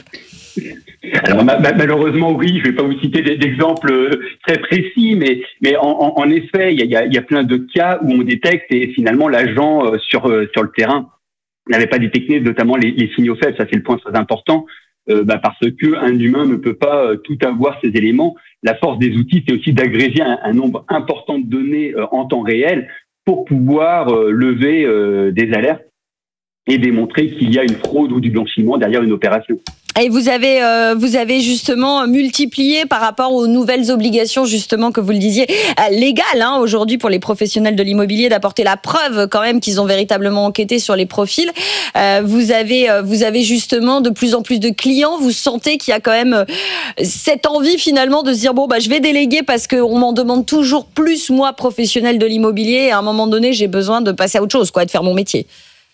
Alors ma- ma- malheureusement oui, je vais pas vous citer d'exemples très précis, mais mais en, en, en effet, il y a, y a plein de cas où on détecte et finalement l'agent euh, sur euh, sur le terrain n'avait pas détecté notamment les, les signaux faibles. Ça c'est le point très important, euh, bah, parce que un humain ne peut pas euh, tout avoir ces éléments. La force des outils, c'est aussi d'agréger un, un nombre important de données euh, en temps réel pour pouvoir euh, lever euh, des alertes et démontrer qu'il y a une fraude ou du blanchiment derrière une opération. Et vous avez, euh, vous avez justement multiplié par rapport aux nouvelles obligations, justement, que vous le disiez, euh, légales, hein, aujourd'hui, pour les professionnels de l'immobilier, d'apporter la preuve quand même qu'ils ont véritablement enquêté sur les profils. Euh, vous avez, euh, vous avez justement de plus en plus de clients. Vous sentez qu'il y a quand même euh, cette envie finalement de se dire bon bah je vais déléguer parce qu'on m'en demande toujours plus, moi, professionnel de l'immobilier. Et à un moment donné, j'ai besoin de passer à autre chose, quoi, de faire mon métier.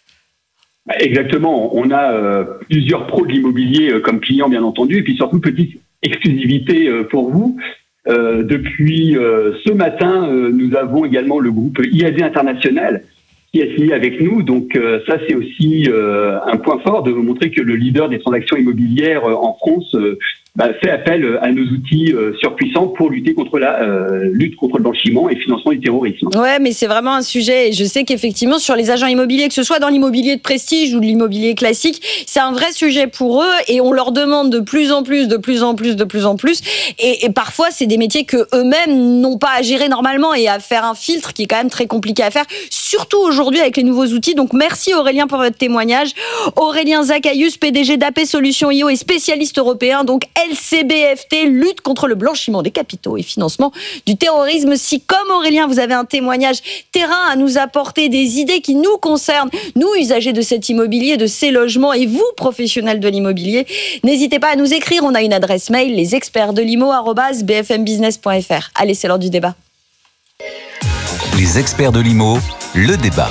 Exactement. On a euh, plusieurs pros de l'immobilier euh, comme clients, bien entendu, et puis surtout petite exclusivité euh, pour vous. Euh, depuis euh, ce matin, euh, nous avons également le groupe I A D International qui a signé avec nous. Donc euh, ça, c'est aussi euh, un point fort de vous montrer que le leader des transactions immobilières euh, en France euh, bah, fait appel à nos outils euh, surpuissants pour lutter contre la euh, lutte contre le blanchiment et le financement du terrorisme. Ouais, mais c'est vraiment un sujet. Et je sais qu'effectivement, sur les agents immobiliers, que ce soit dans l'immobilier de prestige ou de l'immobilier classique, c'est un vrai sujet pour eux et on leur demande de plus en plus, de plus en plus, de plus en plus. Et, et parfois, c'est des métiers que eux-mêmes n'ont pas à gérer normalement et à faire un filtre qui est quand même très compliqué à faire, surtout aujourd'hui avec les nouveaux outils. Donc, merci Aurélien pour votre témoignage. Aurélien Zacayus, P D G d'A P Solutions I O et spécialiste européen, donc L C B F T, lutte contre le blanchiment des capitaux et financement du terrorisme. Si, comme Aurélien, vous avez un témoignage terrain à nous apporter, des idées qui nous concernent, nous, usagers de cet immobilier, de ces logements, et vous, professionnels de l'immobilier, n'hésitez pas à nous écrire. On a une adresse mail, les experts de l'immo arobase b f m business point f r. Allez, c'est l'heure du débat. Les experts de l'immo, le débat.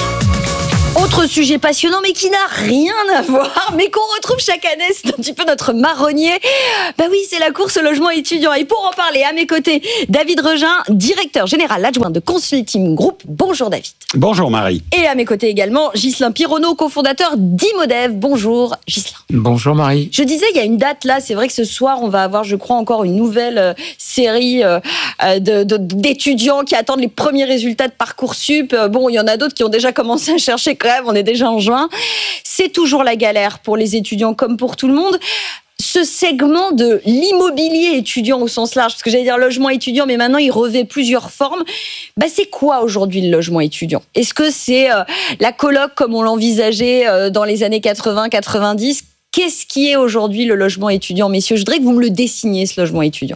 Autre sujet passionnant, mais qui n'a rien à voir, mais qu'on retrouve chaque année, c'est un petit peu notre marronnier. Bah oui, c'est la course au logement étudiant. Et pour en parler, à mes côtés, David Regin, directeur général adjoint de Consulting Group. Bonjour David. Bonjour Marie. Et à mes côtés également, Ghislain Pironneau, cofondateur d'Imodev. Bonjour Ghislain. Bonjour Marie. Je disais, il y a une date là, c'est vrai que ce soir, on va avoir, je crois, encore une nouvelle euh, série euh, de, de, d'étudiants qui attendent les premiers résultats de Parcoursup. Euh, bon, il y en a d'autres qui ont déjà commencé à chercher quand même. On est déjà en juin. C'est toujours la galère pour les étudiants comme pour tout le monde. Ce segment de l'immobilier étudiant au sens large, parce que j'allais dire logement étudiant, mais maintenant il revêt plusieurs formes. Bah, c'est quoi aujourd'hui le logement étudiant ? Est-ce que c'est euh, la coloc comme on l'envisageait euh, dans les années quatre-vingts quatre-vingt-dix ? Qu'est-ce qui est aujourd'hui le logement étudiant, messieurs ? Je voudrais que vous me le dessiniez, ce logement étudiant.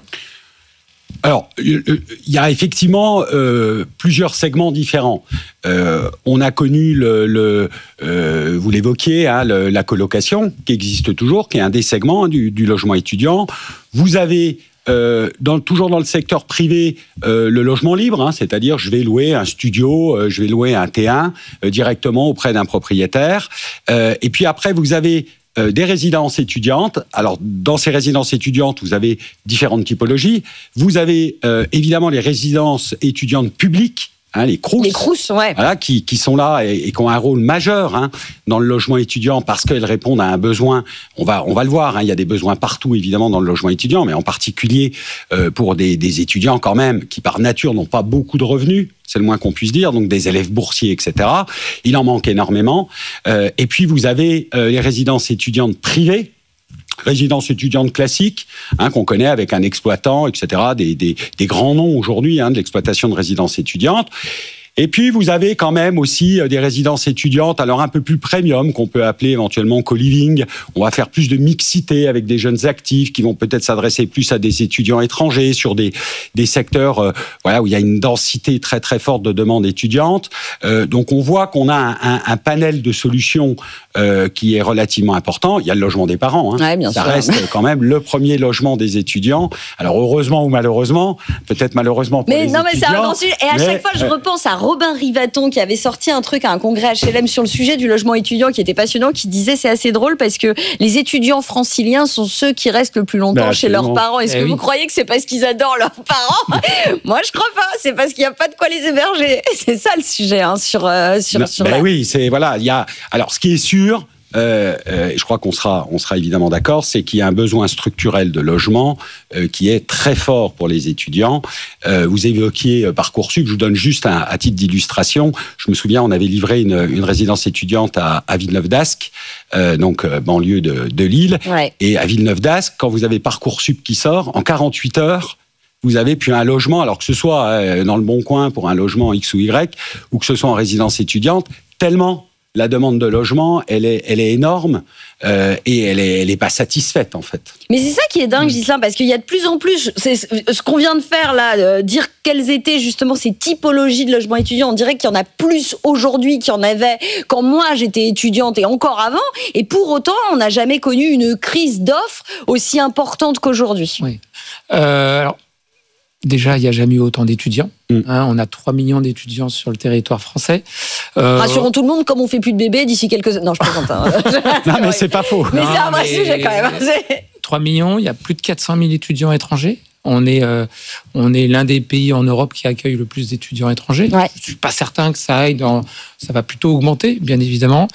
Alors, il y a effectivement euh, plusieurs segments différents. Euh, on a connu, le, le, euh, vous l'évoquiez, hein, le, la colocation, qui existe toujours, qui est un des segments du, du logement étudiant. Vous avez, euh, dans, toujours dans le secteur privé, euh, le logement libre, hein, c'est-à-dire je vais louer un studio, euh, je vais louer un T un euh, directement auprès d'un propriétaire. Euh, et puis après, vous avez Euh, des résidences étudiantes. Alors, dans ces résidences étudiantes, vous avez différentes typologies. Vous avez euh, évidemment les résidences étudiantes publiques, hein, les Crous, les Crous, ouais. Voilà, qui, qui sont là et, et qui ont un rôle majeur hein, dans le logement étudiant parce qu'elles répondent à un besoin. On va, on va le voir, hein, il y a des besoins partout évidemment dans le logement étudiant, mais en particulier euh, pour des, des étudiants quand même qui par nature n'ont pas beaucoup de revenus. C'est le moins qu'on puisse dire, donc des élèves boursiers, et cetera. Il en manque énormément. Euh, et puis, vous avez euh, les résidences étudiantes privées, résidences étudiantes classiques, hein, qu'on connaît avec un exploitant, et cetera, des, des, des grands noms aujourd'hui hein, de l'exploitation de résidences étudiantes. Et puis, vous avez quand même aussi des résidences étudiantes, alors un peu plus premium, qu'on peut appeler éventuellement co-living. On va faire plus de mixité avec des jeunes actifs qui vont peut-être s'adresser plus à des étudiants étrangers sur des, des secteurs euh, voilà, où il y a une densité très très forte de demandes étudiantes. Euh, donc, on voit qu'on a un, un, un panel de solutions euh, qui est relativement important. Il y a le logement des parents. Hein. Ouais, bien Ça sûr. reste quand même le premier logement des étudiants. Alors, heureusement ou malheureusement, peut-être malheureusement pour mais les non, mais étudiants. c'est un grand sujet. Et à mais, chaque fois, je euh, repense à Robin Rivaton qui avait sorti un truc à un congrès H L M sur le sujet du logement étudiant qui était passionnant, qui disait c'est assez drôle parce que les étudiants franciliens sont ceux qui restent le plus longtemps bah, chez leurs parents. Est-ce Eh que oui. vous croyez que c'est parce qu'ils adorent leurs parents ? Moi, je crois pas. C'est parce qu'il n'y a pas de quoi les héberger. C'est ça le sujet hein, sur euh, sur, bah, sur bah la... oui, c'est voilà. Il y a alors ce qui est sûr. Euh, euh, je crois qu'on sera, on sera évidemment d'accord, c'est qu'il y a un besoin structurel de logement euh, qui est très fort pour les étudiants. Euh, vous évoquiez euh, Parcoursup, je vous donne juste un, à titre d'illustration. Je me souviens, on avait livré une, une résidence étudiante à, à Villeneuve-d'Ascq, euh, donc euh, banlieue de, de Lille. Ouais. Et à Villeneuve-d'Ascq, quand vous avez Parcoursup qui sort, en quarante-huit heures, vous avez puis un logement, alors que ce soit euh, dans le Bon Coin pour un logement X ou Y, ou que ce soit en résidence étudiante, tellement la demande de logement, elle est, elle est énorme euh, et elle est, elle est pas satisfaite en fait. Mais c'est ça qui est dingue, Ghislain, parce qu'il y a de plus en plus, c'est ce qu'on vient de faire là, euh, dire quelles étaient justement ces typologies de logements étudiants. On dirait qu'il y en a plus aujourd'hui qu'il y en avait quand moi j'étais étudiante et encore avant. Et pour autant, on n'a jamais connu une crise d'offres aussi importante qu'aujourd'hui. Oui. Euh, alors, déjà, il n'y a jamais eu autant d'étudiants. Mm. Hein, on a trois millions d'étudiants sur le territoire français. Euh, Rassurons tout le monde, comme on fait plus de bébés d'ici quelques... Non, je plaisante. Hein. Non mais c'est pas faux. Mais Non, c'est un vrai mais- sujet quand même. C'est- trois millions, il y a plus de quatre cent mille étudiants étrangers. On est, euh, on est l'un des pays en Europe qui accueille le plus d'étudiants étrangers. Ouais. Je suis pas certain que ça aille dans, ça va plutôt augmenter, bien évidemment.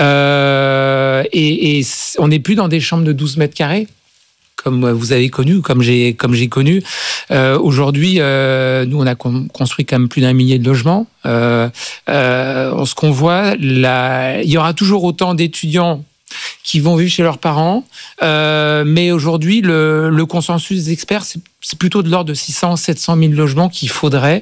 Euh, et, et on n'est plus dans des chambres de douze mètres carrés, comme vous avez connu, comme j'ai, comme j'ai connu. Euh, aujourd'hui, euh, nous, on a con- construit quand même plus d'un millier de logements. Euh, euh, ce qu'on voit, là, il y aura toujours autant d'étudiants qui vont vivre chez leurs parents. Euh, mais aujourd'hui, le, le consensus des experts, c'est, c'est plutôt de l'ordre de six cents à sept cent mille logements qu'il faudrait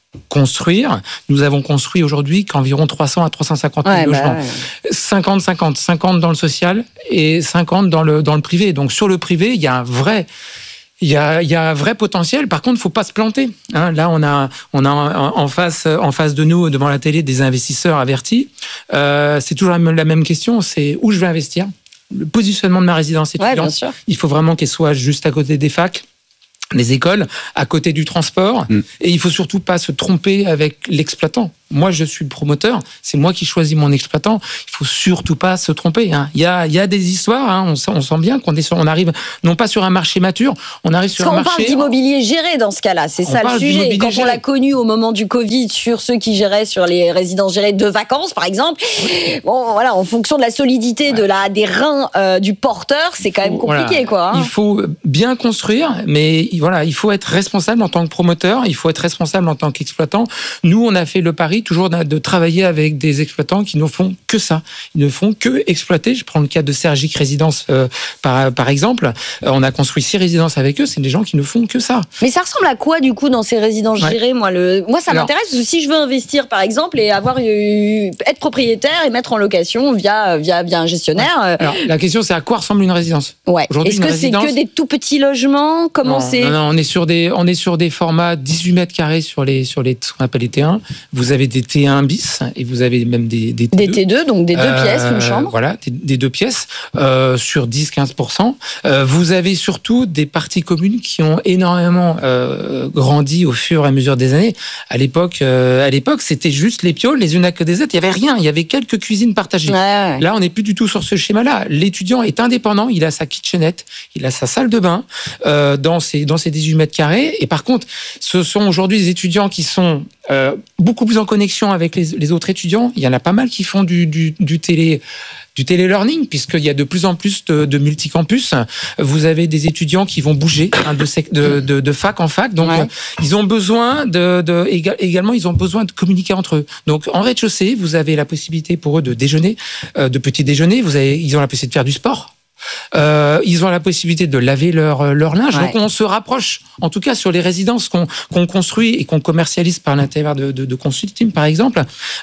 construire. Nous avons construit aujourd'hui qu'environ trois cents à trois cent cinquante mille ouais, logements. Bah ouais. cinquante cinquante. cinquante dans le social et cinquante dans le, dans le privé. Donc sur le privé, il y a un vrai... Il y a, il y a un vrai potentiel. Par contre, il faut pas se planter. Hein, là, on a, on a en face, en face de nous, devant la télé, des investisseurs avertis. Euh, c'est toujours la même question. C'est où je vais investir. Le positionnement de ma résidence étudiante. Ouais, il faut vraiment qu'elle soit juste à côté des facs, des écoles, à côté du transport. Mmh. Et il faut surtout pas se tromper avec l'exploitant. Moi, je suis le promoteur. C'est moi qui choisis mon exploitant. Il faut surtout pas se tromper. Hein. Il y a, il y a des histoires. Hein. On, sent, on sent bien qu'on est sur, on arrive non pas sur un marché mature, on arrive sur Parce un marché. On parle d'immobilier géré dans ce cas-là. C'est on ça le sujet. Quand géré. on l'a connu au moment du Covid sur ceux qui géraient sur les résidences gérées de vacances, par exemple. Bon, voilà, en fonction de la solidité ouais. de la des reins euh, du porteur, c'est quand faut, même compliqué, voilà. quoi. Hein. Il faut bien construire, mais voilà, il faut être responsable en tant que promoteur. Il faut être responsable en tant qu'exploitant. Nous, on a fait le pari toujours de travailler avec des exploitants qui ne font que ça. Ils ne font que exploiter. Je prends le cas de Sergic Résidence euh, par, par exemple. Euh, on a construit six résidences avec eux. C'est des gens qui ne font que ça. Mais ça ressemble à quoi du coup dans ces résidences ouais. gérées moi, le... moi, ça Alors, m'intéresse parce que si je veux investir par exemple et avoir eu... être propriétaire et mettre en location via, via, via un gestionnaire. Ouais. Alors, la question c'est à quoi ressemble une résidence ouais. Est-ce que résidence... c'est que des tout petits logements Comment non, c'est non, non, on est sur des, on est sur des formats dix-huit mètres carrés sur les, sur les, ce qu'on appelle les T un. Vous avez des T un bis. Et vous avez même des, des T deux. Des T deux, donc des deux euh, pièces, une chambre. Voilà, des, des deux pièces euh, sur dix à quinze pour cent. Euh, vous avez surtout des parties communes qui ont énormément euh, grandi au fur et à mesure des années. À l'époque, euh, à l'époque, c'était juste les pioles, les unes à côté des autres. Il n'y avait rien. Il y avait quelques cuisines partagées. Ouais, ouais. Là, on n'est plus du tout sur ce schéma-là. L'étudiant est indépendant. Il a sa kitchenette, il a sa salle de bain euh, dans ses dans ses dix-huit mètres carrés. Et par contre, ce sont aujourd'hui des étudiants qui sont euh, beaucoup plus en connexion avec les, les autres étudiants. Il y en a pas mal qui font du, du, du télé, du télé-learning, puisqu'il y a de plus en plus de, de multicampus. Vous avez des étudiants qui vont bouger hein, de, de, de, de fac en fac. Donc, ouais. euh, ils ont besoin de, de, également, ils ont besoin de communiquer entre eux. Donc, en rez-de-chaussée, vous avez la possibilité pour eux de déjeuner, euh, de petit déjeuner. Vous avez, ils ont la possibilité de faire du sport. Euh, ils ont la possibilité de laver leur, leur linge. Ouais. Donc, on se rapproche, en tout cas, sur les résidences qu'on, qu'on construit et qu'on commercialise par l'intermédiaire de, de, de consulting, par exemple,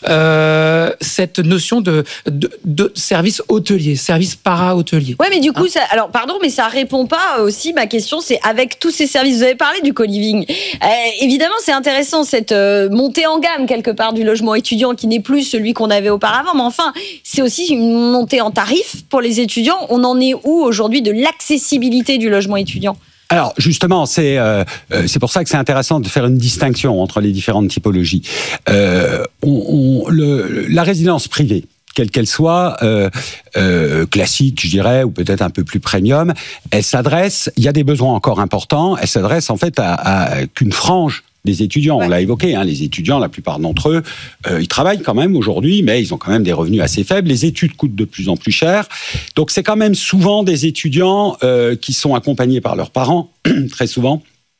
euh, cette notion de, de, de service hôtelier, service para-hôtelier. Ouais, mais du coup, hein ça, alors, pardon, mais ça répond pas aussi, ma question, c'est avec tous ces services, vous avez parlé du co-living. Euh, évidemment, c'est intéressant, cette euh, montée en gamme, quelque part, du logement étudiant qui n'est plus celui qu'on avait auparavant, mais enfin, c'est aussi une montée en tarif pour les étudiants. On en est où aujourd'hui de l'accessibilité du logement étudiant ? Alors justement, c'est euh, c'est pour ça que c'est intéressant de faire une distinction entre les différentes typologies. Euh, on, on, le, la résidence privée, quelle qu'elle soit, euh, euh, classique, je dirais, ou peut-être un peu plus premium, elle s'adresse. Il y a des besoins encore importants. Elle s'adresse en fait à, à qu'une frange des étudiants, ouais. On l'a évoqué, hein, les étudiants, la plupart d'entre eux, euh, ils travaillent quand même aujourd'hui, mais ils ont quand même des revenus assez faibles. Les études coûtent de plus en plus cher. Donc, c'est quand même souvent des étudiants euh, qui sont accompagnés par leurs parents, très souvent,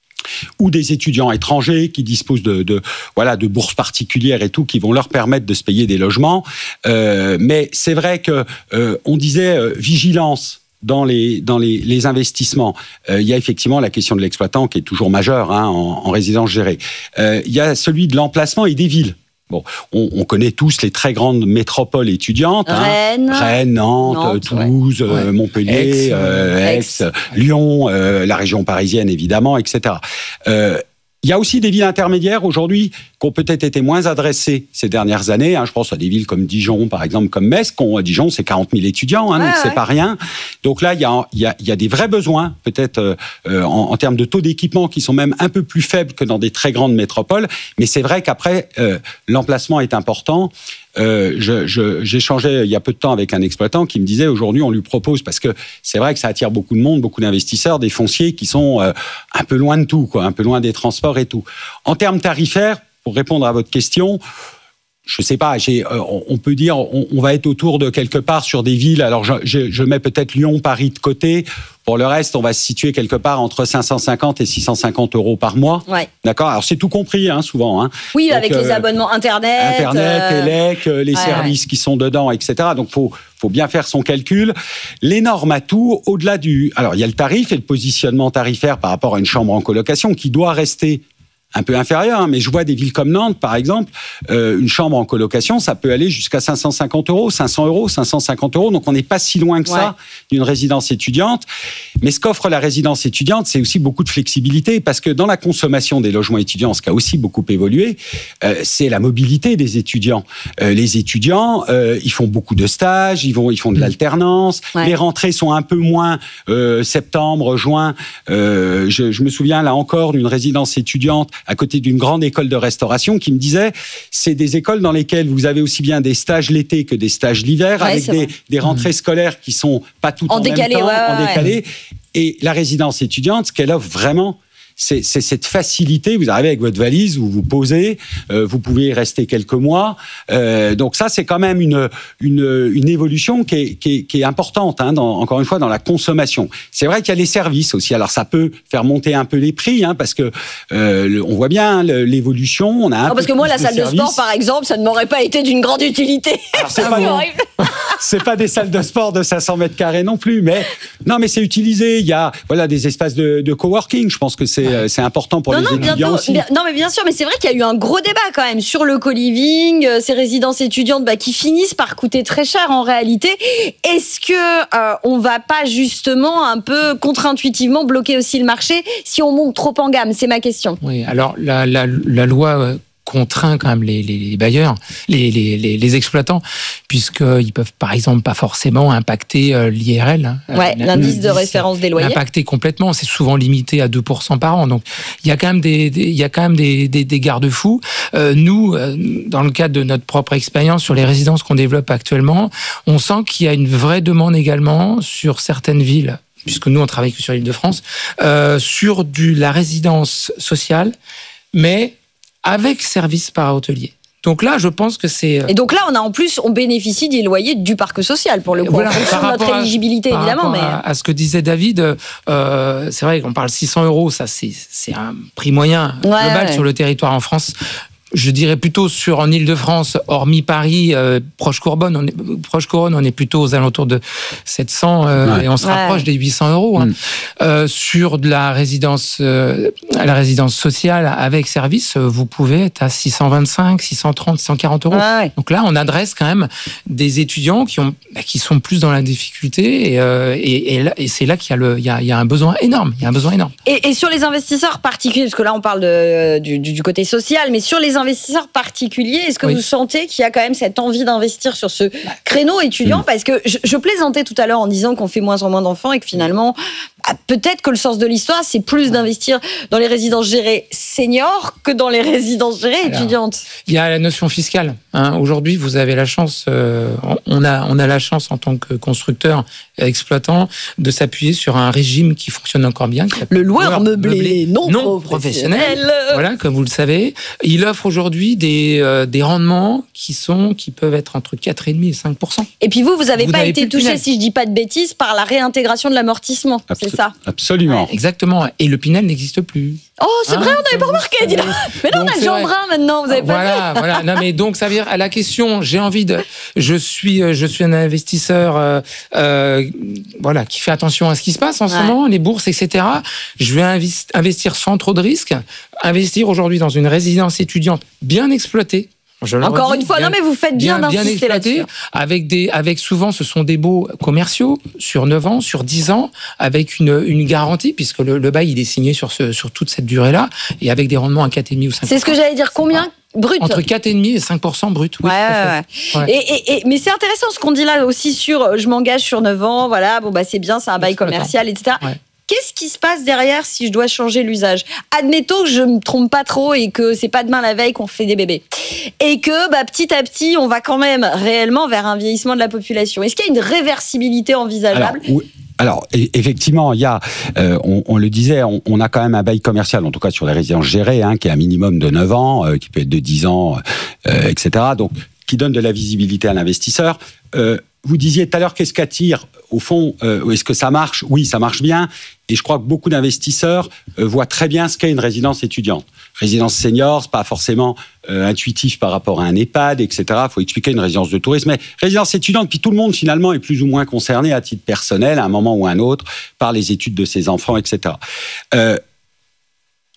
ou des étudiants étrangers qui disposent de, de, voilà, de bourses particulières et tout, qui vont leur permettre de se payer des logements. Euh, mais c'est vrai que euh, on disait euh, vigilance dans les dans les, les investissements. Euh, il y a effectivement la question de l'exploitant qui est toujours majeure hein, en, en résidence gérée. Euh, il y a celui de l'emplacement et des villes. Bon, on, on connaît tous les très grandes métropoles étudiantes. Rennes, hein, Rennes, Nantes, Nantes Toulouse, ouais. euh, Montpellier, Aix, euh, Aix, Aix Lyon, euh, la région parisienne évidemment, et cetera. Euh, Il y a aussi des villes intermédiaires aujourd'hui qui ont peut-être été moins adressées ces dernières années. Hein. Je pense à des villes comme Dijon, par exemple, comme Metz. Qu'on, Dijon, c'est quarante mille étudiants, hein, ouais, donc ouais. c'est pas rien. Donc là, il y a, il y a, il y a des vrais besoins, peut-être euh, en, en termes de taux d'équipement, qui sont même un peu plus faibles que dans des très grandes métropoles. Mais c'est vrai qu'après, euh, l'emplacement est important. Euh, je, je, j'échangeais il y a peu de temps avec un exploitant qui me disait aujourd'hui on lui propose, parce que c'est vrai que ça attire beaucoup de monde, beaucoup d'investisseurs, des fonciers qui sont euh, un peu loin de tout, quoi, un peu loin des transports et tout. En termes tarifaires, pour répondre à votre question, je sais pas, j'ai, euh, on peut dire on, on va être autour de quelque part sur des villes, alors je, je, je mets peut-être Lyon, Paris de côté. Pour le reste, on va se situer quelque part entre cinq cent cinquante et six cent cinquante euros par mois. Ouais. D'accord. Alors c'est tout compris, hein, souvent. Hein. Oui, donc, avec euh, les abonnements internet, internet, euh... Elec, les ouais, services ouais. qui sont dedans, et cetera. Donc faut faut bien faire son calcul. L'énorme atout, au-delà du, alors il y a le tarif et le positionnement tarifaire par rapport à une chambre en colocation qui doit rester un peu inférieur, hein, mais je vois des villes comme Nantes, par exemple, euh, une chambre en colocation, ça peut aller jusqu'à cinq cent cinquante euros, cinq cents euros, cinq cent cinquante euros. Donc, on n'est pas si loin que ça ouais. d'une résidence étudiante. Mais ce qu'offre la résidence étudiante, c'est aussi beaucoup de flexibilité, parce que dans la consommation des logements étudiants, ce qui a aussi beaucoup évolué, euh, c'est la mobilité des étudiants. Euh, les étudiants, euh, ils font beaucoup de stages, ils vont, ils font de l'alternance. Ouais. Les rentrées sont un peu moins euh, septembre, juin. Euh, je, je me souviens là encore d'une résidence étudiante à côté d'une grande école de restauration qui me disait, c'est des écoles dans lesquelles vous avez aussi bien des stages l'été que des stages l'hiver, ouais, avec des, des rentrées mmh. scolaires qui sont pas toutes en, en décalé, même temps, ouais, en décalé. Ouais. Et la résidence étudiante, ce qu'elle offre vraiment, c'est, c'est cette facilité. Vous arrivez avec votre valise, vous vous posez, euh, vous pouvez y rester quelques mois. Euh, donc ça, c'est quand même une une, une évolution qui est, qui est, qui est importante. Hein, dans, encore une fois, dans la consommation. C'est vrai qu'il y a les services aussi. Alors ça peut faire monter un peu les prix, hein, parce que euh, le, on voit bien le, l'évolution. On a un non, peu parce que moi, la salle services. de sport, par exemple, ça ne m'aurait pas été d'une grande utilité. Alors, c'est, pas bon. c'est pas des salles de sport de cinq cents mètres carrés non plus, mais non, mais c'est utilisé. Il y a voilà des espaces de, de coworking. Je pense que c'est c'est important pour non, les non, étudiants bientôt, aussi. Bien, non, mais bien sûr, mais c'est vrai qu'il y a eu un gros débat quand même sur le co-living, euh, ces résidences étudiantes bah, qui finissent par coûter très cher en réalité. Est-ce que euh, on va pas justement un peu contre-intuitivement bloquer aussi le marché si on monte trop en gamme? C'est ma question. Oui, alors la, la, la loi... Euh... contraint quand même les, les, les bailleurs, les, les, les, les exploitants, puisqu'ils peuvent par exemple pas forcément impacter euh, l'I R L. Hein, ouais, l'indice de référence des loyers. Impacter complètement, c'est souvent limité à deux pour cent par an. Donc il y a quand même des, des, il y a quand même des, des, des garde-fous. Euh, nous, euh, dans le cadre de notre propre expérience sur les résidences qu'on développe actuellement, on sent qu'il y a une vraie demande également sur certaines villes, puisque nous on travaille que sur l'Île-de-France, euh, sur du, la résidence sociale, mais avec service par hôtelier. Donc là, je pense que c'est... Et donc là, on a en plus, on bénéficie des loyers du parc social, pour le coup, voilà, en fonction de notre éligibilité, à, évidemment. Par mais... à, à ce que disait David, euh, c'est vrai qu'on parle six cents euros, ça c'est, c'est un prix moyen ouais, global ouais. sur le territoire en France. Je dirais plutôt sur en Île-de-France, hormis Paris, euh, proche Couronne, on est proche Couronne, on est plutôt aux alentours de sept cents euh, ouais. et on se rapproche ouais. des huit cents euros. Hein. Mm. Euh, sur de la résidence, euh, la résidence sociale avec service, vous pouvez être à six cent vingt-cinq, six cent trente, six cent quarante euros. Ouais. Donc là, on adresse quand même des étudiants qui ont, bah, qui sont plus dans la difficulté et, euh, et, et, là, et c'est là qu'il y a le, il y a, il y a un besoin énorme. Il y a un besoin énorme. Et, et sur les investisseurs particuliers, parce que là on parle de, du, du côté social, mais sur les investisseurs particuliers, est-ce que oui. vous sentez qu'il y a quand même cette envie d'investir sur ce créneau étudiant? mmh. Parce que je, je plaisantais tout à l'heure en disant qu'on fait moins en moins d'enfants et que finalement, peut-être que le sens de l'histoire, c'est plus d'investir dans les résidences gérées seniors que dans les résidences gérées Alors, étudiantes. Il y a la notion fiscale. Hein. Aujourd'hui, vous avez la chance, euh, on a, on a la chance en tant que constructeur exploitant de s'appuyer sur un régime qui fonctionne encore bien. Le loueur meublé, meublé non, non professionnel. professionnel. Voilà, comme vous le savez. Il offre aujourd'hui des, euh, des rendements qui sont, qui peuvent être entre quatre virgule cinq et cinq pour cent. Et puis vous, vous n'avez pas été touché, si je ne dis pas de bêtises, par la réintégration de l'amortissement. Absol- c'est ça. Absolument. Ouais, exactement. Et le Pinel n'existe plus. Oh, c'est hein, vrai, on n'avait pas remarqué, dis donc. Mais non, donc, on a Jean Brun maintenant, vous avez pas Voilà, vu. voilà. Non, mais donc, ça veut dire, à la question, j'ai envie de, je suis, je suis un investisseur, euh, euh, voilà, qui fait attention à ce qui se passe en ouais. ce moment, les bourses, et cetera. Je vais invest- investir sans trop de risques. Investir aujourd'hui dans une résidence étudiante bien exploitée. Encore redis, une fois, bien, non mais vous faites bien, bien d'insister là-dessus. Avec des, avec souvent, ce sont des baux commerciaux sur neuf ans, sur dix ans, avec une, une garantie, puisque le, le bail il est signé sur ce, sur toute cette durée-là, et avec des rendements à quatre virgule cinq ou cinq pour cent. C'est ce que j'allais dire. Combien brut? Entre quatre virgule cinq et cinq pour cent brut. Oui, ouais, ouais, ouais. Et, et, et, mais c'est intéressant ce qu'on dit là aussi sur, je m'engage sur neuf ans, voilà, bon bah c'est bien, c'est un bail commercial, et cetera. Ouais. Qu'est-ce qui se passe derrière si je dois changer l'usage? Admettons que je me trompe pas trop et que c'est pas demain la veille qu'on fait des bébés. Et que bah, petit à petit, on va quand même réellement vers un vieillissement de la population. Est-ce qu'il y a une réversibilité envisageable? Alors, oui. Alors, effectivement, il y a, euh, on, on le disait, on, on a quand même un bail commercial, en tout cas sur les résidences gérées, hein, qui est un minimum de neuf ans, euh, qui peut être de dix ans, euh, et cetera. Donc, qui donne de la visibilité à l'investisseur. Euh, vous disiez tout à l'heure, qu'est-ce qu'attire? Au fond, euh, est-ce que ça marche? Oui, ça marche bien. Et je crois que beaucoup d'investisseurs euh, voient très bien ce qu'est une résidence étudiante. Résidence senior, c'est pas forcément euh, intuitif par rapport à un EHPAD, et cetera. Il faut expliquer une résidence de tourisme. Mais résidence étudiante, puis tout le monde finalement est plus ou moins concerné à titre personnel, à un moment ou à un autre, par les études de ses enfants, et cetera. Euh,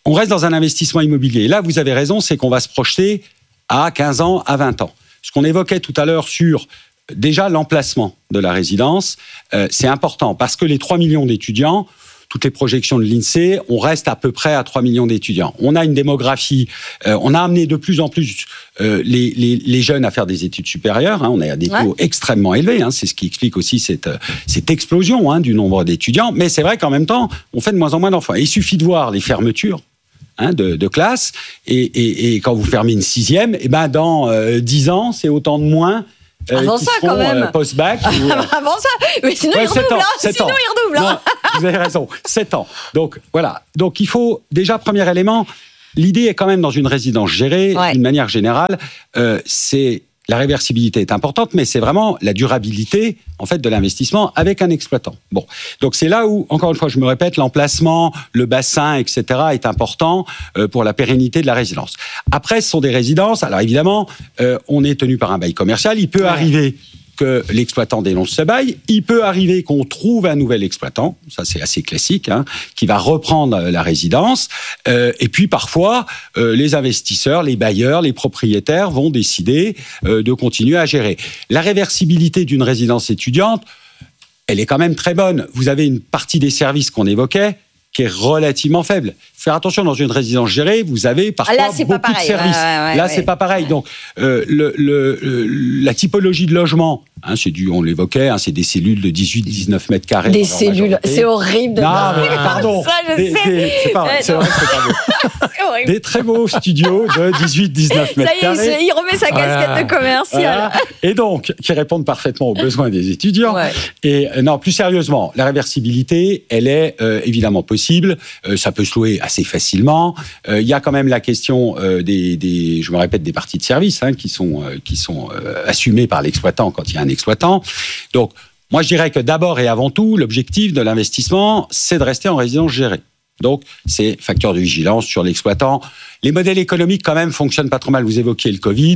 on reste dans un investissement immobilier. Là, vous avez raison, c'est qu'on va se projeter à quinze ans, à vingt ans. Ce qu'on évoquait tout à l'heure sur déjà l'emplacement de la résidence, euh, c'est important parce que les trois millions d'étudiants, toutes les projections de l'INSEE, on reste à peu près à trois millions d'étudiants. On a une démographie, euh, on a amené de plus en plus euh, les, les, les jeunes à faire des études supérieures. Hein, on a des taux ouais. extrêmement élevés. Hein, c'est ce qui explique aussi cette, cette explosion hein, du nombre d'étudiants. Mais c'est vrai qu'en même temps, on fait de moins en moins d'enfants. Il suffit de voir les fermetures hein, de, de classes. Et, et, et quand vous fermez une sixième, et ben dans euh, dix ans, c'est autant de moins. Euh, Avant qui ça, seront, quand même. Euh, post-bac. Ou, euh... Avant ça. Mais sinon, ouais, il redouble. Ans, hein. Sinon, ans. il redouble. Hein. Non, vous avez raison. sept ans. Donc, voilà. Donc, il faut, déjà, premier élément, l'idée est quand même dans une résidence gérée, ouais. d'une manière générale, euh, c'est. La réversibilité est importante, mais c'est vraiment la durabilité en fait de l'investissement avec un exploitant. Bon, donc c'est là où, encore une fois, je me répète, l'emplacement, le bassin, et cetera est important euh, pour la pérennité de la résidence. Après, ce sont des résidences. Alors évidemment, euh, on est tenu par un bail commercial. Il peut ouais. arriver que l'exploitant dénonce ce bail. Il peut arriver qu'on trouve un nouvel exploitant, ça c'est assez classique, hein, qui va reprendre la résidence. Euh, et puis parfois, euh, les investisseurs, les bailleurs, les propriétaires vont décider euh, de continuer à gérer. La réversibilité d'une résidence étudiante, elle est quand même très bonne. Vous avez une partie des services qu'on évoquait qui est relativement faible. Faire attention, dans une résidence gérée, vous avez parfois Là, c'est beaucoup pas pareil. de services. Ouais, ouais, ouais, Là, ouais. c'est pas pareil. Donc, euh, le, le, le, la typologie de logement, hein, c'est du, on l'évoquait, hein, c'est des cellules de dix-huit à dix-neuf mètres carrés. Des cellules, c'est horrible de non, mais pardon. Ça, je des, sais. Des, c'est pas vrai, c'est vrai que c'est pas beau. C'est des très beaux studios de dix-huit à dix-neuf mètres carrés. Ça y est, il remet sa casquette voilà. de commercial. Voilà. Et donc, qui répondent parfaitement aux besoins des étudiants. Ouais. Et euh, non, plus sérieusement, la réversibilité, elle est euh, évidemment possible. Euh, ça peut se louer assez facilement. Il euh, y a quand même la question euh, des, des, je me répète, des parties de service hein, qui sont, euh, qui sont euh, assumées par l'exploitant quand il y a un exploitant. Donc, moi, je dirais que d'abord et avant tout, l'objectif de l'investissement, c'est de rester en résidence gérée. Donc, c'est facteur de vigilance sur l'exploitant. Les modèles économiques, quand même, fonctionnent pas trop mal. Vous évoquiez le Covid.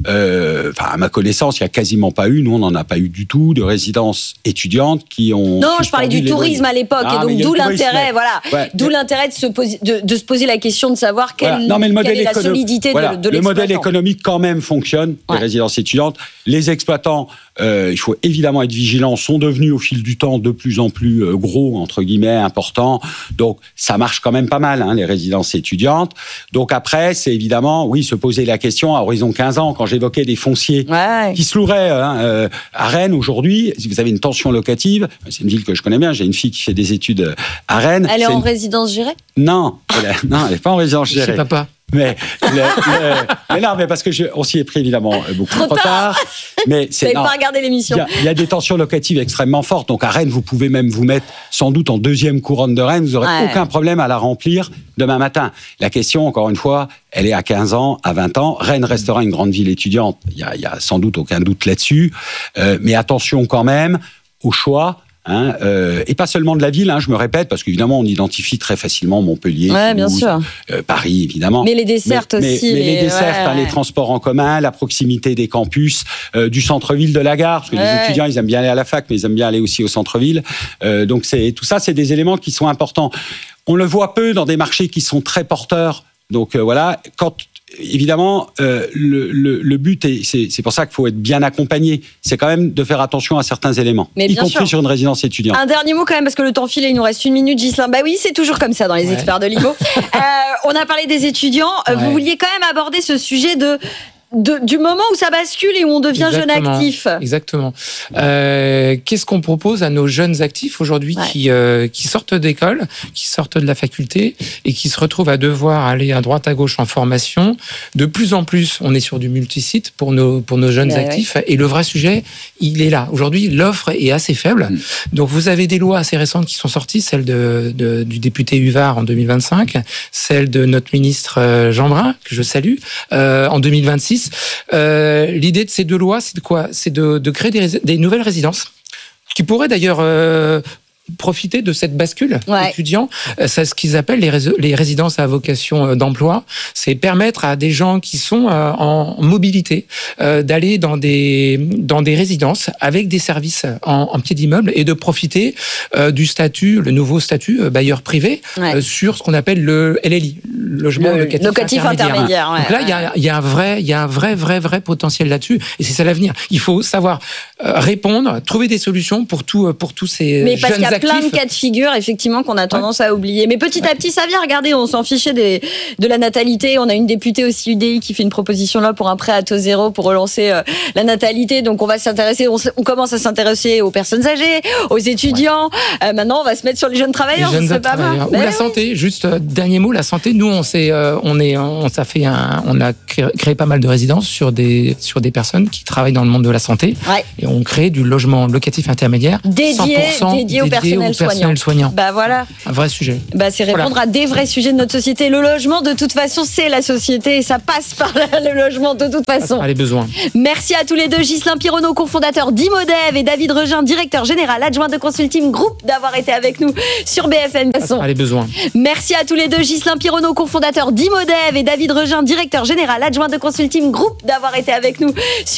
Euh, enfin, à ma connaissance, il n'y a quasiment pas eu, nous, on n'en a pas eu du tout, de résidences étudiantes qui ont... Non, je parlais du tourisme à l'époque. Ah, et donc, d'où l'intérêt, voilà. Ouais, d'où mais... l'intérêt de se, poser, de, de se poser la question de savoir quelle, voilà. non, mais le modèle quelle est écono... la solidité voilà. de, de l'exploitant. Le modèle économique, quand même, fonctionne, ouais. les résidences étudiantes. Les exploitants, euh, il faut évidemment être vigilant, sont devenus, au fil du temps, de plus en plus euh, gros, entre guillemets, importants. Donc, ça marche quand même pas mal, hein, les résidences étudiantes. Donc, après, c'est évidemment, oui, se poser la question à horizon quinze ans, quand j'évoquais des fonciers ouais. qui se loueraient hein, euh, à Rennes aujourd'hui, si vous avez une tension locative, c'est une ville que je connais bien, j'ai une fille qui fait des études à Rennes. Elle est, est en une... résidence gérée ? Non, elle est... non, elle n'est pas en résidence gérée. C'est papa. Mais, le, le, mais non, mais parce que je, on s'y est pris évidemment beaucoup trop, trop tard. tard. Mais c'est. Vous n'avez pas regardé l'émission. Il y, y a des tensions locatives extrêmement fortes. Donc à Rennes, vous pouvez même vous mettre sans doute en deuxième couronne de Rennes. Vous n'aurez ouais. aucun problème à la remplir demain matin. La question, encore une fois, elle est à quinze ans, à vingt ans. Rennes restera une grande ville étudiante. Il y a, il y a sans doute aucun doute là-dessus. Euh, mais attention quand même au choix. Hein, euh, et pas seulement de la ville, hein, je me répète, parce qu'évidemment, on identifie très facilement Montpellier, ouais, Toulouse, bien sûr. Euh, Paris, évidemment. Mais les dessertes mais, aussi. Mais, mais les, les dessertes, ouais, hein, ouais. les transports en commun, la proximité des campus, euh, du centre-ville de la gare, parce que ouais. les étudiants, ils aiment bien aller à la fac, mais ils aiment bien aller aussi au centre-ville. Euh, donc, c'est, tout ça, c'est des éléments qui sont importants. On le voit peu dans des marchés qui sont très porteurs. Donc, euh, voilà, quand... Évidemment, euh, le, le, le but, est, c'est, c'est pour ça qu'il faut être bien accompagné, c'est quand même de faire attention à certains éléments, mais y compris sûr. Sur une résidence étudiante. Un dernier mot quand même, parce que le temps file et il nous reste une minute, Ghislain. Bah oui, c'est toujours comme ça dans les ouais. experts de l'I M O. euh, on a parlé des étudiants, ouais. vous vouliez quand même aborder ce sujet de... De, du moment où ça bascule et où on devient Exactement. jeune actif. Exactement. Euh, qu'est-ce qu'on propose à nos jeunes actifs aujourd'hui ouais. qui, euh, qui sortent d'école, qui sortent de la faculté et qui se retrouvent à devoir aller à droite à gauche en formation. De plus en plus, on est sur du multisite pour nos, pour nos jeunes ouais, actifs. Ouais. Et le vrai sujet, il est là. Aujourd'hui, l'offre est assez faible. Mmh. Donc, vous avez des lois assez récentes qui sont sorties, celle de, de, du député Uvard en deux mille vingt-cinq, celle de notre ministre Jean Brun, que je salue, euh, en deux mille vingt-six. Euh, l'idée de ces deux lois, c'est de quoi ? C'est de, de créer des, des nouvelles résidences qui pourraient d'ailleurs euh, profiter de cette bascule ouais. étudiant. C'est ce qu'ils appellent les, rés- les résidences à vocation d'emploi. C'est permettre à des gens qui sont en mobilité euh, d'aller dans des, dans des résidences avec des services en, en pied d'immeuble et de profiter euh, du statut, le nouveau statut euh, bailleur privé ouais. euh, sur ce qu'on appelle le L L I, le logement le, locatif, locatif intermédiaire. intermédiaire ouais, Donc là, il ouais. y a, il y a un vrai, il y a un vrai, vrai, vrai potentiel là-dessus et c'est ça l'avenir. Il faut savoir euh, répondre, trouver des solutions pour tout, pour tous ces Mais parce jeunes qu'il y a actifs. plein de cas de figure, effectivement, qu'on a tendance ouais. à oublier. Mais petit à petit, ça vient. Regardez, on s'en fichait des, de la natalité. On a une députée aussi U D I qui fait une proposition là pour un prêt à taux zéro pour relancer euh, la natalité. Donc on va s'intéresser, on, on commence à s'intéresser aux personnes âgées, aux étudiants. Ouais. Euh, maintenant, on va se mettre sur les jeunes travailleurs. Les jeunes c'est pas mal. Ou la oui. santé. Juste euh, dernier mot, la santé. Nous, on s'est, euh, on est, on ça fait un, on a créé, créé pas mal de résidences sur des, sur des personnes qui travaillent dans le monde de la santé. Ouais. Et on crée du logement locatif intermédiaire dédié, cent pour cent dédié, au dédié personnel, au personnel soignant. Bah voilà. Un vrai sujet. Bah c'est répondre voilà. à des vrais sujets de notre société. Le logement, de toute façon, c'est la société et ça passe par le logement de toute façon. Les besoins. Merci à tous les deux, Ghislain Pironneau, cofondateur d'Imodev, et David Regin, directeur général adjoint de Consulting Group, d'avoir été avec nous sur B F M. Les besoins. Merci à tous les deux, Ghislain Pironneau, cofondateur d'Imodev, et David Regin, directeur général adjoint de Consulting Group, d'avoir été avec nous sur